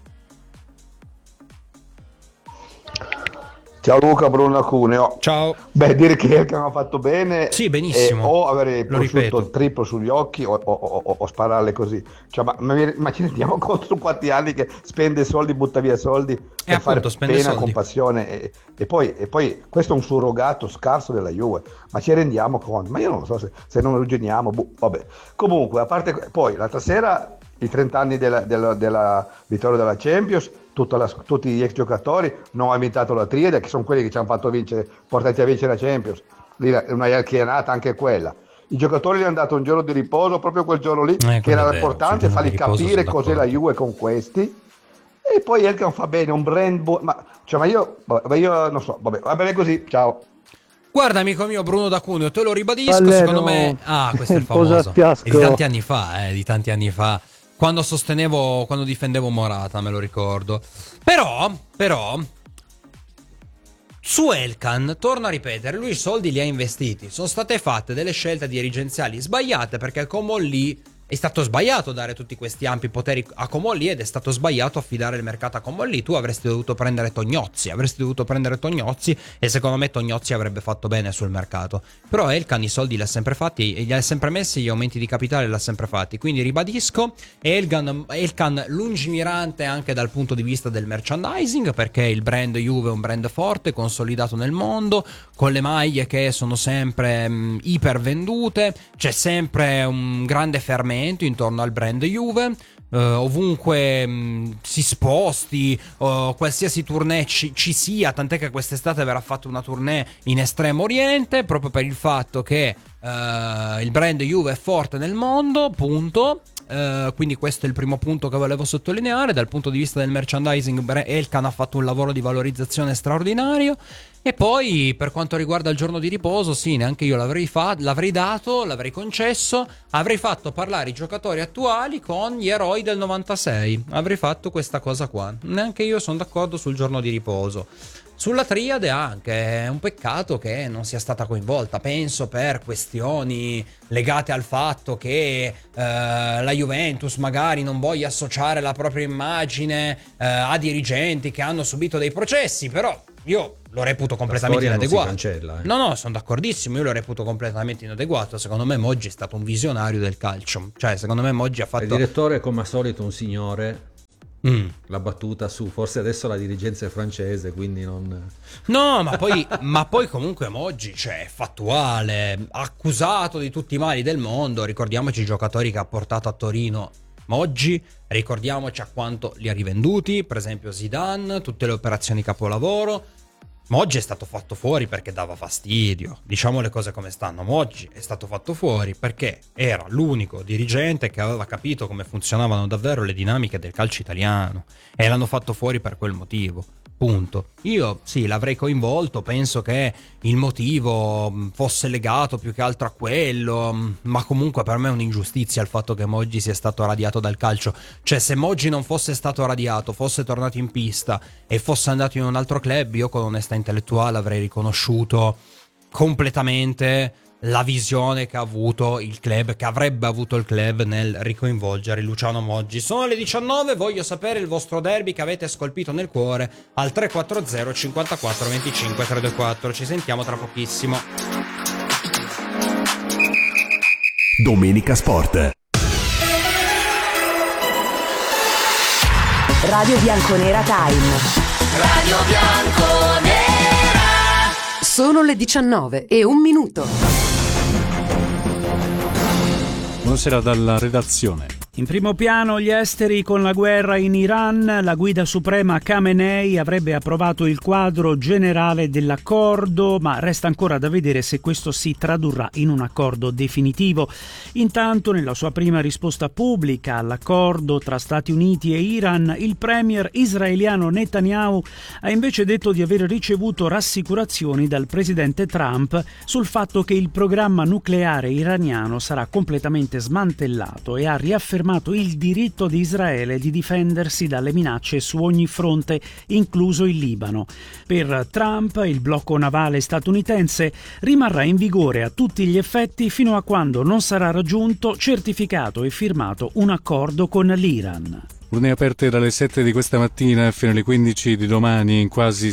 Ciao Luca, Bruno Cuneo. Ciao. Dire che hanno fatto bene. Sì, benissimo. O avere prosciutto il triplo sugli occhi o spararle così. Cioè, ma ci rendiamo conto su quanti anni che spende soldi, butta via soldi per fare pena con passione e poi questo è un surrogato scarso della Juve. Ma ci rendiamo conto? Ma io non lo so se non ragioniamo. Vabbè. Comunque, a parte poi l'altra sera i 30 anni della vittoria della Champions, tutti gli ex giocatori non hanno vinto la triade, che sono quelli che ci hanno fatto portati a vincere la Champions. Lì una ialchianata anche quella. I giocatori gli hanno dato un giorno di riposo, proprio quel giorno lì, che era importante fargli capire cos'è la Juve con questi. E poi Elkan fa bene, un brand ma io non so, va bene così, ciao. Guarda, amico mio Bruno da Cuneo, te lo ribadisco, secondo me questo è il famoso, è di tanti anni fa, quando difendevo Morata, me lo ricordo. Però su Elkan, torno a ripetere, lui i soldi li ha investiti. Sono state fatte delle scelte dirigenziali sbagliate, perché Comolli è stato sbagliato dare tutti questi ampi poteri a Comolli, ed è stato sbagliato affidare il mercato a Comolli. Tu avresti dovuto prendere Tognozzi, e secondo me Tognozzi avrebbe fatto bene sul mercato. Però Elkan i soldi li ha sempre fatti, li ha sempre messi, gli aumenti di capitale li ha sempre fatti. Quindi ribadisco, Elkan lungimirante anche dal punto di vista del merchandising, perché il brand Juve è un brand forte, consolidato nel mondo, con le maglie che sono sempre iper vendute, c'è sempre un grande fermento intorno al brand Juve. Ovunque si sposti, qualsiasi tournée ci sia, tant'è che quest'estate verrà fatta una tournée in Estremo Oriente, proprio per il fatto che il brand Juve è forte nel mondo, punto. Quindi questo è il primo punto che volevo sottolineare. Dal punto di vista del merchandising, Elkan ha fatto un lavoro di valorizzazione straordinario. E poi per quanto riguarda il giorno di riposo, sì, neanche io l'avrei dato, l'avrei concesso, avrei fatto parlare i giocatori attuali con gli eroi del 96, avrei fatto questa cosa qua. Neanche io sono d'accordo sul giorno di riposo. Sulla triade anche, è un peccato che non sia stata coinvolta, penso per questioni legate al fatto che la Juventus magari non voglia associare la propria immagine a dirigenti che hanno subito dei processi, però io lo reputo completamente inadeguato. Non si cancella, No, sono d'accordissimo, io lo reputo completamente inadeguato. Secondo me Moggi è stato un visionario del calcio, cioè secondo me Moggi ha fatto... Il direttore come al solito un signore... La battuta su forse adesso la dirigenza è francese, quindi non... No, ma poi comunque Moggi, cioè, è fattuale, accusato di tutti i mali del mondo. Ricordiamoci i giocatori che ha portato a Torino Moggi, ricordiamoci a quanto li ha rivenduti, per esempio Zidane, tutte le operazioni capolavoro. Moggi è stato fatto fuori perché dava fastidio, diciamo le cose come stanno. Moggi è stato fatto fuori perché era l'unico dirigente che aveva capito come funzionavano davvero le dinamiche del calcio italiano e l'hanno fatto fuori per quel motivo, punto. Io sì, l'avrei coinvolto, penso che il motivo fosse legato più che altro a quello, ma comunque per me è un'ingiustizia il fatto che Moggi sia stato radiato dal calcio. Cioè, se Moggi non fosse stato radiato, fosse tornato in pista e fosse andato in un altro club, io con onestà intellettuale avrei riconosciuto completamente la visione che ha avuto il club, che avrebbe avuto il club nel ricoinvolgere Luciano Moggi. Sono le 19, voglio sapere il vostro derby che avete scolpito nel cuore al 340 54 25 324. Ci sentiamo tra pochissimo. Domenica Sport. Radio Bianconera Time. Radio Bianconera. Sono le 19:01. Buonasera dalla redazione. In primo piano gli esteri con la guerra in Iran. La guida suprema Khamenei avrebbe approvato il quadro generale dell'accordo, ma resta ancora da vedere se questo si tradurrà in un accordo definitivo. Intanto, nella sua prima risposta pubblica all'accordo tra Stati Uniti e Iran, il premier israeliano Netanyahu ha invece detto di aver ricevuto rassicurazioni dal presidente Trump sul fatto che il programma nucleare iraniano sarà completamente smantellato e ha riaffermato il diritto di Israele di difendersi dalle minacce su ogni fronte, incluso il Libano. Per Trump, il blocco navale statunitense rimarrà in vigore a tutti gli effetti fino a quando non sarà raggiunto, certificato e firmato un accordo con l'Iran. Urne aperte dalle 7 di questa mattina fino alle 15 di domani in quasi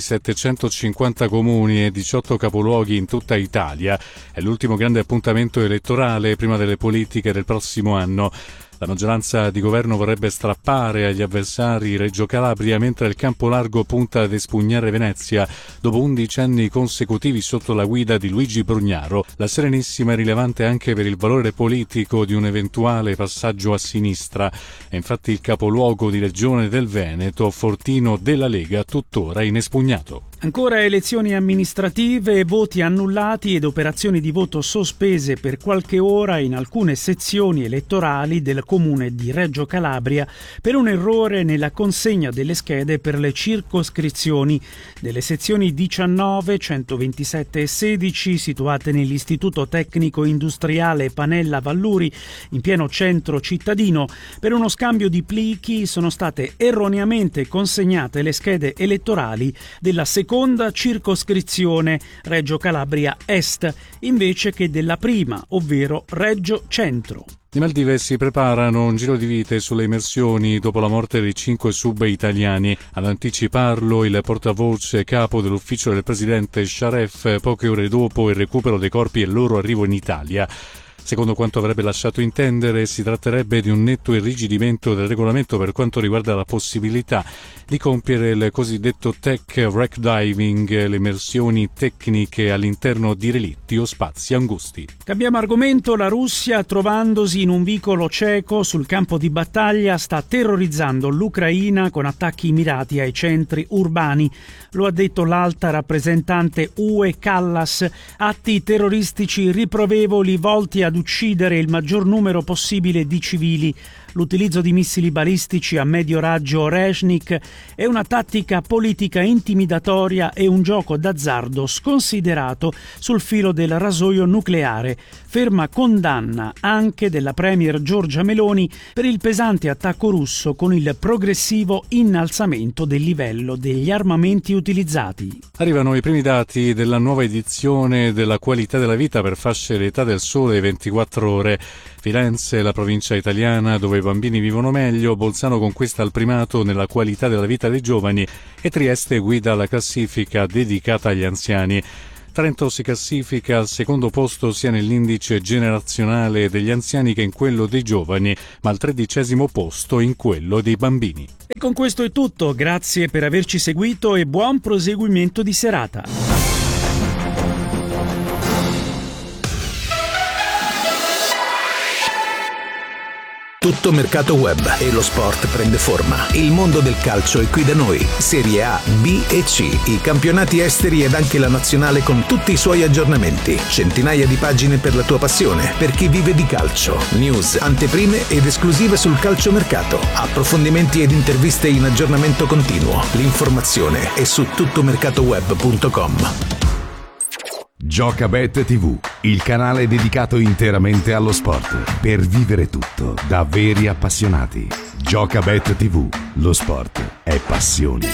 750 comuni e 18 capoluoghi in tutta Italia. È l'ultimo grande appuntamento elettorale prima delle politiche del prossimo anno. La maggioranza di governo vorrebbe strappare agli avversari Reggio Calabria, mentre il campo largo punta ad espugnare Venezia dopo 11 anni consecutivi sotto la guida di Luigi Brugnaro. La Serenissima è rilevante anche per il valore politico di un eventuale passaggio a sinistra. È infatti il capoluogo di regione del Veneto, Fortino della Lega, tuttora inespugnato. Ancora elezioni amministrative, voti annullati ed operazioni di voto sospese per qualche ora in alcune sezioni elettorali del comune di Reggio Calabria per un errore nella consegna delle schede per le circoscrizioni delle sezioni 19, 127 e 16 situate nell'Istituto Tecnico Industriale Panella Valluri in pieno centro cittadino. Per uno scambio di plichi sono state erroneamente consegnate le schede elettorali della seconda circoscrizione Reggio Calabria Est invece che della prima, ovvero Reggio Centro. Le Maldive si preparano un giro di vite sulle immersioni dopo la morte dei 5 sub italiani. Ad anticiparlo il portavoce capo dell'ufficio del presidente Sharef poche ore dopo il recupero dei corpi e il loro arrivo in Italia. Secondo quanto avrebbe lasciato intendere, si tratterebbe di un netto irrigidimento del regolamento per quanto riguarda la possibilità di compiere il cosiddetto tech wreck diving, le immersioni tecniche all'interno di relitti o spazi angusti. Cambiamo argomento. La Russia, trovandosi in un vicolo cieco sul campo di battaglia, sta terrorizzando l'Ucraina con attacchi mirati ai centri urbani. Lo ha detto l'alta rappresentante UE Callas. Atti terroristici riprovevoli volti ad uccidere il maggior numero possibile di civili. l'utilizzo di missili balistici a medio raggio Oreshnik è una tattica politica intimidatoria e un gioco d'azzardo sconsiderato sul filo del rasoio nucleare. Ferma condanna anche della premier Giorgia Meloni per il pesante attacco russo con il progressivo innalzamento del livello degli armamenti utilizzati. Arrivano i primi dati della nuova edizione della qualità della vita per fasce d'età del sole 24 ore. Firenze è la provincia italiana dove i bambini vivono meglio, Bolzano conquista il primato nella qualità della vita dei giovani e Trieste guida la classifica dedicata agli anziani. Trento si classifica al secondo posto sia nell'indice generazionale degli anziani che in quello dei giovani, ma al 13° posto in quello dei bambini. E con questo è tutto, grazie per averci seguito e buon proseguimento di serata. Tutto mercato web e lo sport prende forma. Il mondo del calcio è qui da noi. Serie A, B e C, i campionati esteri ed anche la nazionale con tutti i suoi aggiornamenti. Centinaia di pagine per la tua passione, per chi vive di calcio. News, anteprime ed esclusive sul calciomercato. Approfondimenti ed interviste in aggiornamento continuo. L'informazione è su tuttomercatoweb.com. Giocabet TV, il canale dedicato interamente allo sport, per vivere tutto da veri appassionati. Giocabet TV, lo sport è passione.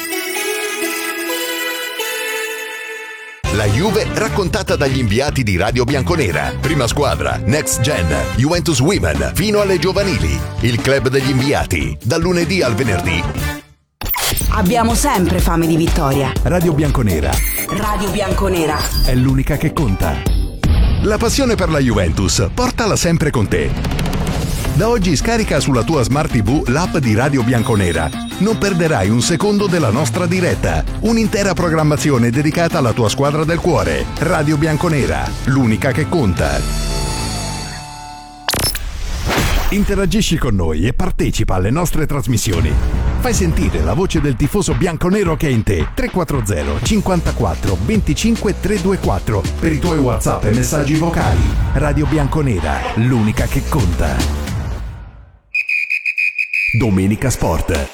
La Juve raccontata dagli inviati di Radio Bianconera. Prima squadra, Next Gen, Juventus Women, fino alle giovanili. Il club degli inviati, dal lunedì al venerdì. Abbiamo sempre fame di vittoria. Radio Bianconera. Radio Bianconera È l'unica che conta. La passione per la Juventus, portala sempre con te. Da oggi scarica sulla tua Smart TV l'app di Radio Bianconera. Non perderai un secondo della nostra diretta. Un'intera programmazione dedicata alla tua squadra del cuore. Radio Bianconera, l'unica che conta. Interagisci con noi e partecipa alle nostre trasmissioni. Fai sentire la voce del tifoso bianconero che è in te. 340 54 25 324 per i tuoi WhatsApp e messaggi vocali. Radio Bianconera, l'unica che conta. Domenica Sport.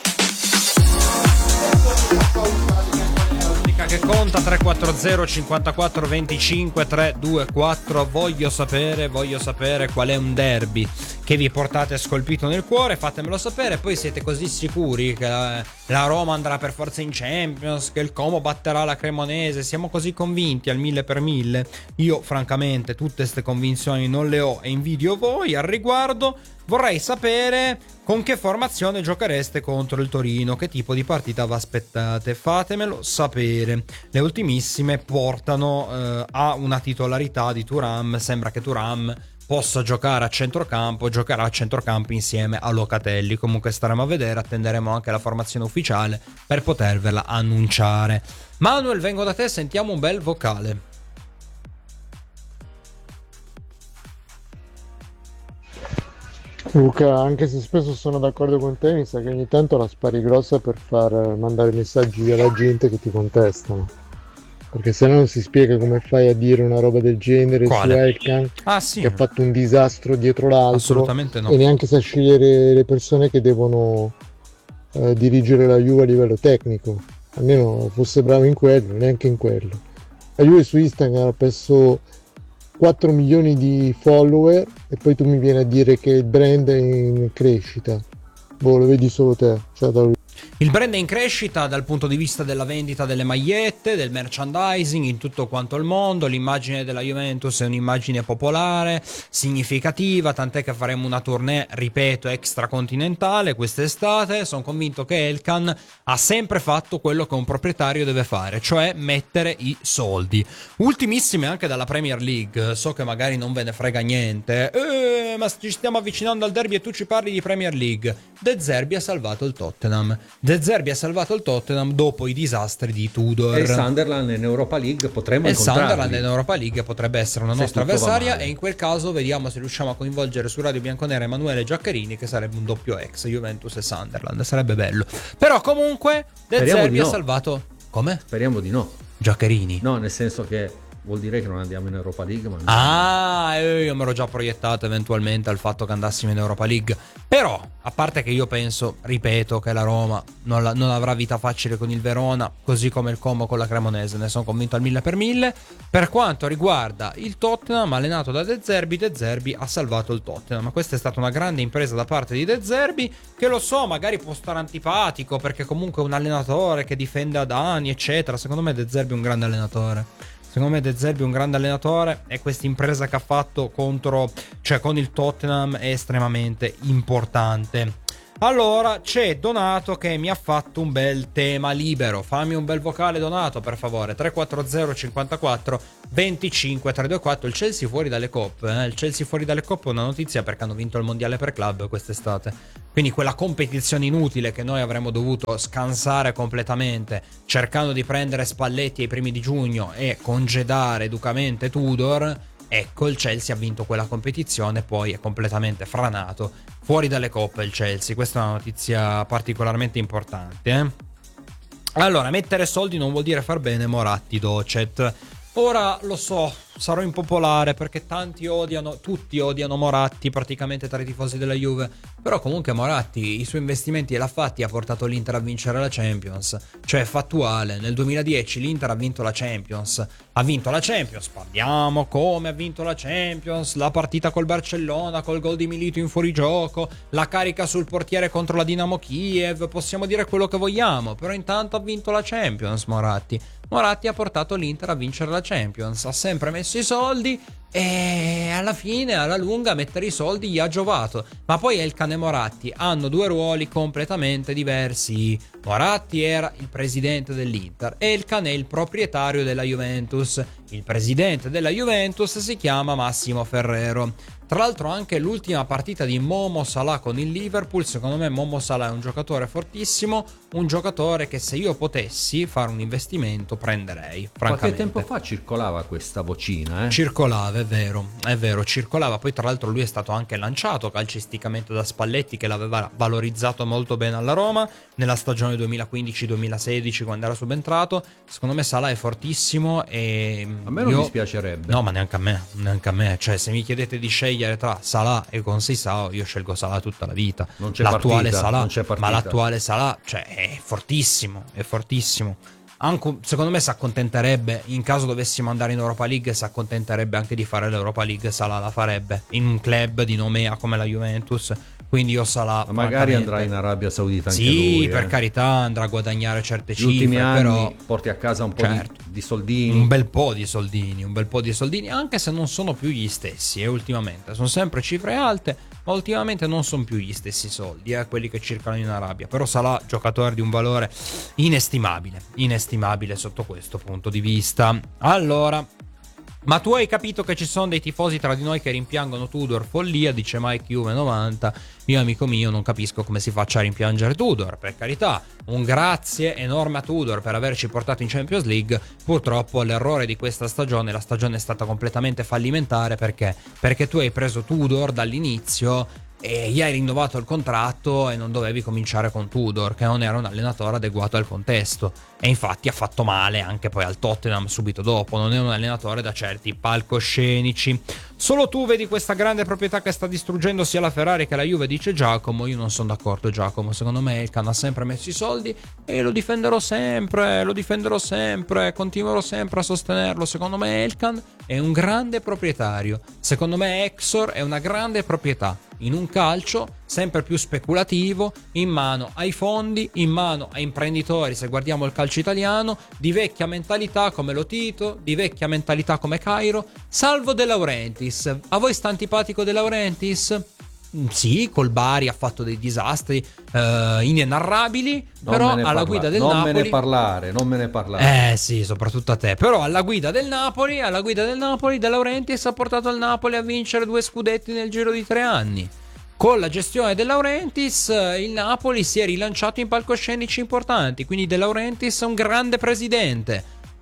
Che conta 340 54 25 324. Voglio sapere qual è un derby che vi portate scolpito nel cuore, fatemelo sapere. Poi siete così sicuri che la Roma andrà per forza in Champions, che il Como batterà la Cremonese, siamo così convinti al 1000%? Io francamente tutte queste convinzioni non le ho e invidio voi. Al riguardo vorrei sapere con che formazione giochereste contro il Torino, che tipo di partita vi aspettate, fatemelo sapere. Le ultimissime portano a una titolarità di Thuram. Sembra che Thuram possa giocare a centrocampo, giocherà a centrocampo insieme a Locatelli. Comunque staremo a vedere, attenderemo anche la formazione ufficiale per potervela annunciare. Manuel, vengo da te, sentiamo un bel vocale. Luca, anche se spesso sono d'accordo con te, mi sa che ogni tanto la spari grossa per far mandare messaggi alla gente che ti contestano. Perché se no non si spiega come fai a dire una roba del genere. Quale? Su Elkan, sì, che ha fatto un disastro dietro l'altro. Assolutamente no. E neanche sa scegliere le persone che devono dirigere la Juve a livello tecnico. Almeno fosse bravo in quello, neanche in quello. La Juve su Instagram ha perso 4 milioni di follower e poi tu mi vieni a dire che il brand è in crescita. Boh, lo vedi solo te. Il brand è in crescita dal punto di vista della vendita delle magliette, del merchandising in tutto quanto il mondo. L'immagine della Juventus è un'immagine popolare, significativa, tant'è che faremo una tournée, ripeto, extracontinentale quest'estate. Sono convinto che Elkan ha sempre fatto quello che un proprietario deve fare, cioè mettere i soldi. Ultimissime anche dalla Premier League, so che magari non ve ne frega niente, ma ci stiamo avvicinando al derby e tu ci parli di Premier League. De Zerbi ha salvato il Tottenham. De Zerbi ha salvato il Tottenham dopo i disastri di Tudor. E il Sunderland in Europa League potremmo incontrarli. Il Sunderland in Europa League potrebbe essere una nostra avversaria, e in quel caso vediamo se riusciamo a coinvolgere su Radio Bianconera Emanuele Giaccherini, che sarebbe un doppio ex Juventus e Sunderland, sarebbe bello. Però comunque De Zerbi ha salvato... Come? Speriamo di no. Giaccherini? No, nel senso che vuol dire che non andiamo in Europa League. Ma io mi ero già proiettato eventualmente al fatto che andassimo in Europa League. Però, a parte che io penso, ripeto, che la Roma non avrà vita facile con il Verona, così come il Como con la Cremonese, ne sono convinto al 1000%. Per quanto riguarda il Tottenham, allenato da De Zerbi ha salvato il Tottenham. Ma questa è stata una grande impresa da parte di De Zerbi, che lo so, magari può stare antipatico perché comunque è un allenatore che difende ad anni, eccetera. Secondo me De Zerbi è un grande allenatore. E questa impresa che ha fatto con il Tottenham è estremamente importante. Allora, c'è Donato che mi ha fatto un bel tema libero. Fammi un bel vocale, Donato, per favore. 340 54 25 324. Il Chelsea fuori dalle coppe. Il Chelsea fuori dalle coppe è una notizia perché hanno vinto il mondiale per club quest'estate. Quindi quella competizione inutile che noi avremmo dovuto scansare completamente, cercando di prendere Spalletti ai primi di giugno e congedare educamente Tudor. Ecco, il Chelsea ha vinto quella competizione, poi è completamente franato, fuori dalle coppe il Chelsea. Questa è una notizia particolarmente importante. Allora, mettere soldi non vuol dire far bene, Moratti Docet. Ora lo so, sarò impopolare perché tutti odiano Moratti, praticamente tra i tifosi della Juve. Però comunque Moratti i suoi investimenti l'ha fatti, ha portato l'Inter a vincere la Champions. Cioè è fattuale, nel 2010 l'Inter ha vinto la Champions. Parliamo come ha vinto la Champions, la partita col Barcellona, col gol di Milito in fuorigioco, la carica sul portiere contro la Dinamo Kiev, possiamo dire quello che vogliamo, però intanto ha vinto la Champions Moratti ha portato l'Inter a vincere la Champions, ha sempre messo i soldi e alla fine, alla lunga, mettere i soldi gli ha giovato. Ma poi Elkan e Moratti hanno due ruoli completamente diversi. Moratti era il presidente dell'Inter, Elkan è il proprietario della Juventus. Il presidente della Juventus si chiama Massimo Ferrero. Tra l'altro anche l'ultima partita di Momo Salah con il Liverpool, secondo me Momo Salah è un giocatore fortissimo, un giocatore che se io potessi fare un investimento prenderei, francamente. Qualche tempo fa circolava questa vocina, Circolava, è vero, circolava. Poi tra l'altro lui è stato anche lanciato calcisticamente da Spalletti, che l'aveva valorizzato molto bene alla Roma nella stagione 2015-2016 quando era subentrato. Secondo me Salah è fortissimo e a me non dispiacerebbe. No, ma neanche a me. Cioè, se mi chiedete di scegliere tra Salah e Conceição, io scelgo Salah tutta la vita. Non c'è l'attuale partita, Salah, non c'è partita. Ma l'attuale Salah, cioè, è fortissimo. Anche, secondo me si accontenterebbe, in caso dovessimo andare in Europa League, si accontenterebbe anche di fare l'Europa League. Salah la farebbe in un club di nomea come la Juventus. Quindi io Salah magari andrà in Arabia Saudita anche lui. Sì, per carità, andrà a guadagnare certe cifre. Gli ultimi anni però porti a casa un po' di soldini. Un bel po' di soldini, anche se non sono più gli stessi. Ultimamente sono sempre cifre alte, ma ultimamente non sono più gli stessi soldi, quelli che circolano in Arabia. Però Salah, giocatore di un valore inestimabile sotto questo punto di vista. Allora, ma tu hai capito che ci sono dei tifosi tra di noi che rimpiangono Tudor? Follia, dice Mike Juve 90. Io, amico mio, non capisco come si faccia a rimpiangere Tudor. Per carità, un grazie enorme a Tudor per averci portato in Champions League. Purtroppo l'errore di questa stagione, la stagione è stata completamente fallimentare. Perché tu hai preso Tudor dall'inizio e gli hai rinnovato il contratto e non dovevi cominciare con Tudor, che non era un allenatore adeguato al contesto. E infatti ha fatto male anche poi al Tottenham subito dopo. Non è un allenatore da certi palcoscenici. Solo tu vedi questa grande proprietà che sta distruggendo sia la Ferrari che la Juve, dice Giacomo. Io non sono d'accordo, Giacomo. Secondo me Elkan ha sempre messo i soldi e lo difenderò sempre, continuerò sempre a sostenerlo. Secondo me Elkan è un grande proprietario. Secondo me Exor è una grande proprietà in un calcio sempre più speculativo, in mano ai fondi, in mano a imprenditori, se guardiamo il calcio italiano, di vecchia mentalità come Lotito, di vecchia mentalità come Cairo, salvo De Laurentiis. A voi sta antipatico De Laurentiis? Sì, col Bari ha fatto dei disastri inenarrabili, però alla guida del Napoli... Non me ne parlare. Sì, soprattutto a te. Però alla guida del Napoli, De Laurentiis ha portato il Napoli a vincere 2 scudetti nel giro di 3 anni. Con la gestione De Laurentiis il Napoli si è rilanciato in palcoscenici importanti, quindi De Laurentiis è un grande presidente.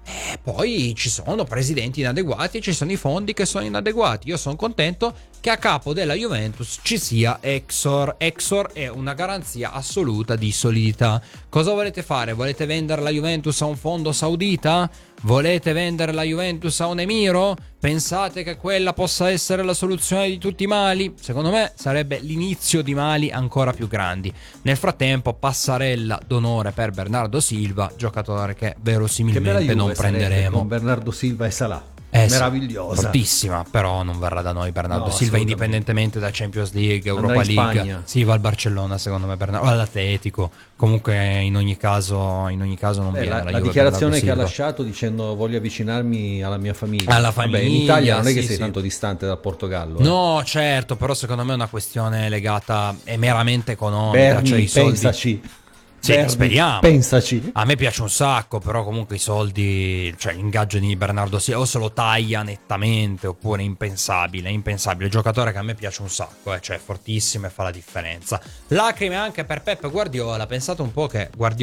poi ci sono presidenti inadeguati e ci sono i fondi che sono inadeguati. Io sono contento che a capo della Juventus ci sia Exor. Exor è una garanzia assoluta di solidità. Cosa volete fare? Volete vendere la Juventus a un fondo saudita? Volete vendere la Juventus a un emiro? Pensate che quella possa essere la soluzione di tutti i mali? Secondo me sarebbe l'inizio di mali ancora più grandi. Nel frattempo, passarella d'onore per Bernardo Silva, giocatore che verosimilmente non prenderemo. Con Bernardo Silva e Salah. Meravigliosa, fortissima, però non verrà da noi Bernardo Silva, indipendentemente da Champions League, Europa League. Spagna. Sì, va al Barcellona secondo me Bernardo, o all'Atletico. Comunque in ogni caso non viene la dichiarazione che ha lasciato dicendo voglio avvicinarmi alla mia famiglia. Vabbè, in Italia non è che sei tanto distante dal Portogallo. No, certo, però secondo me è una questione legata, è meramente economica. Berni, cioè i soldi. pensaci. Sì, speriamo. Pensaci. A me piace un sacco, però comunque i soldi, cioè l'ingaggio di Bernardo Silva o se lo taglia nettamente oppure impensabile. Giocatore che a me piace un sacco, cioè fortissimo e fa la differenza. Lacrime anche per Pep Guardiola. Pensate un po' che Guardiola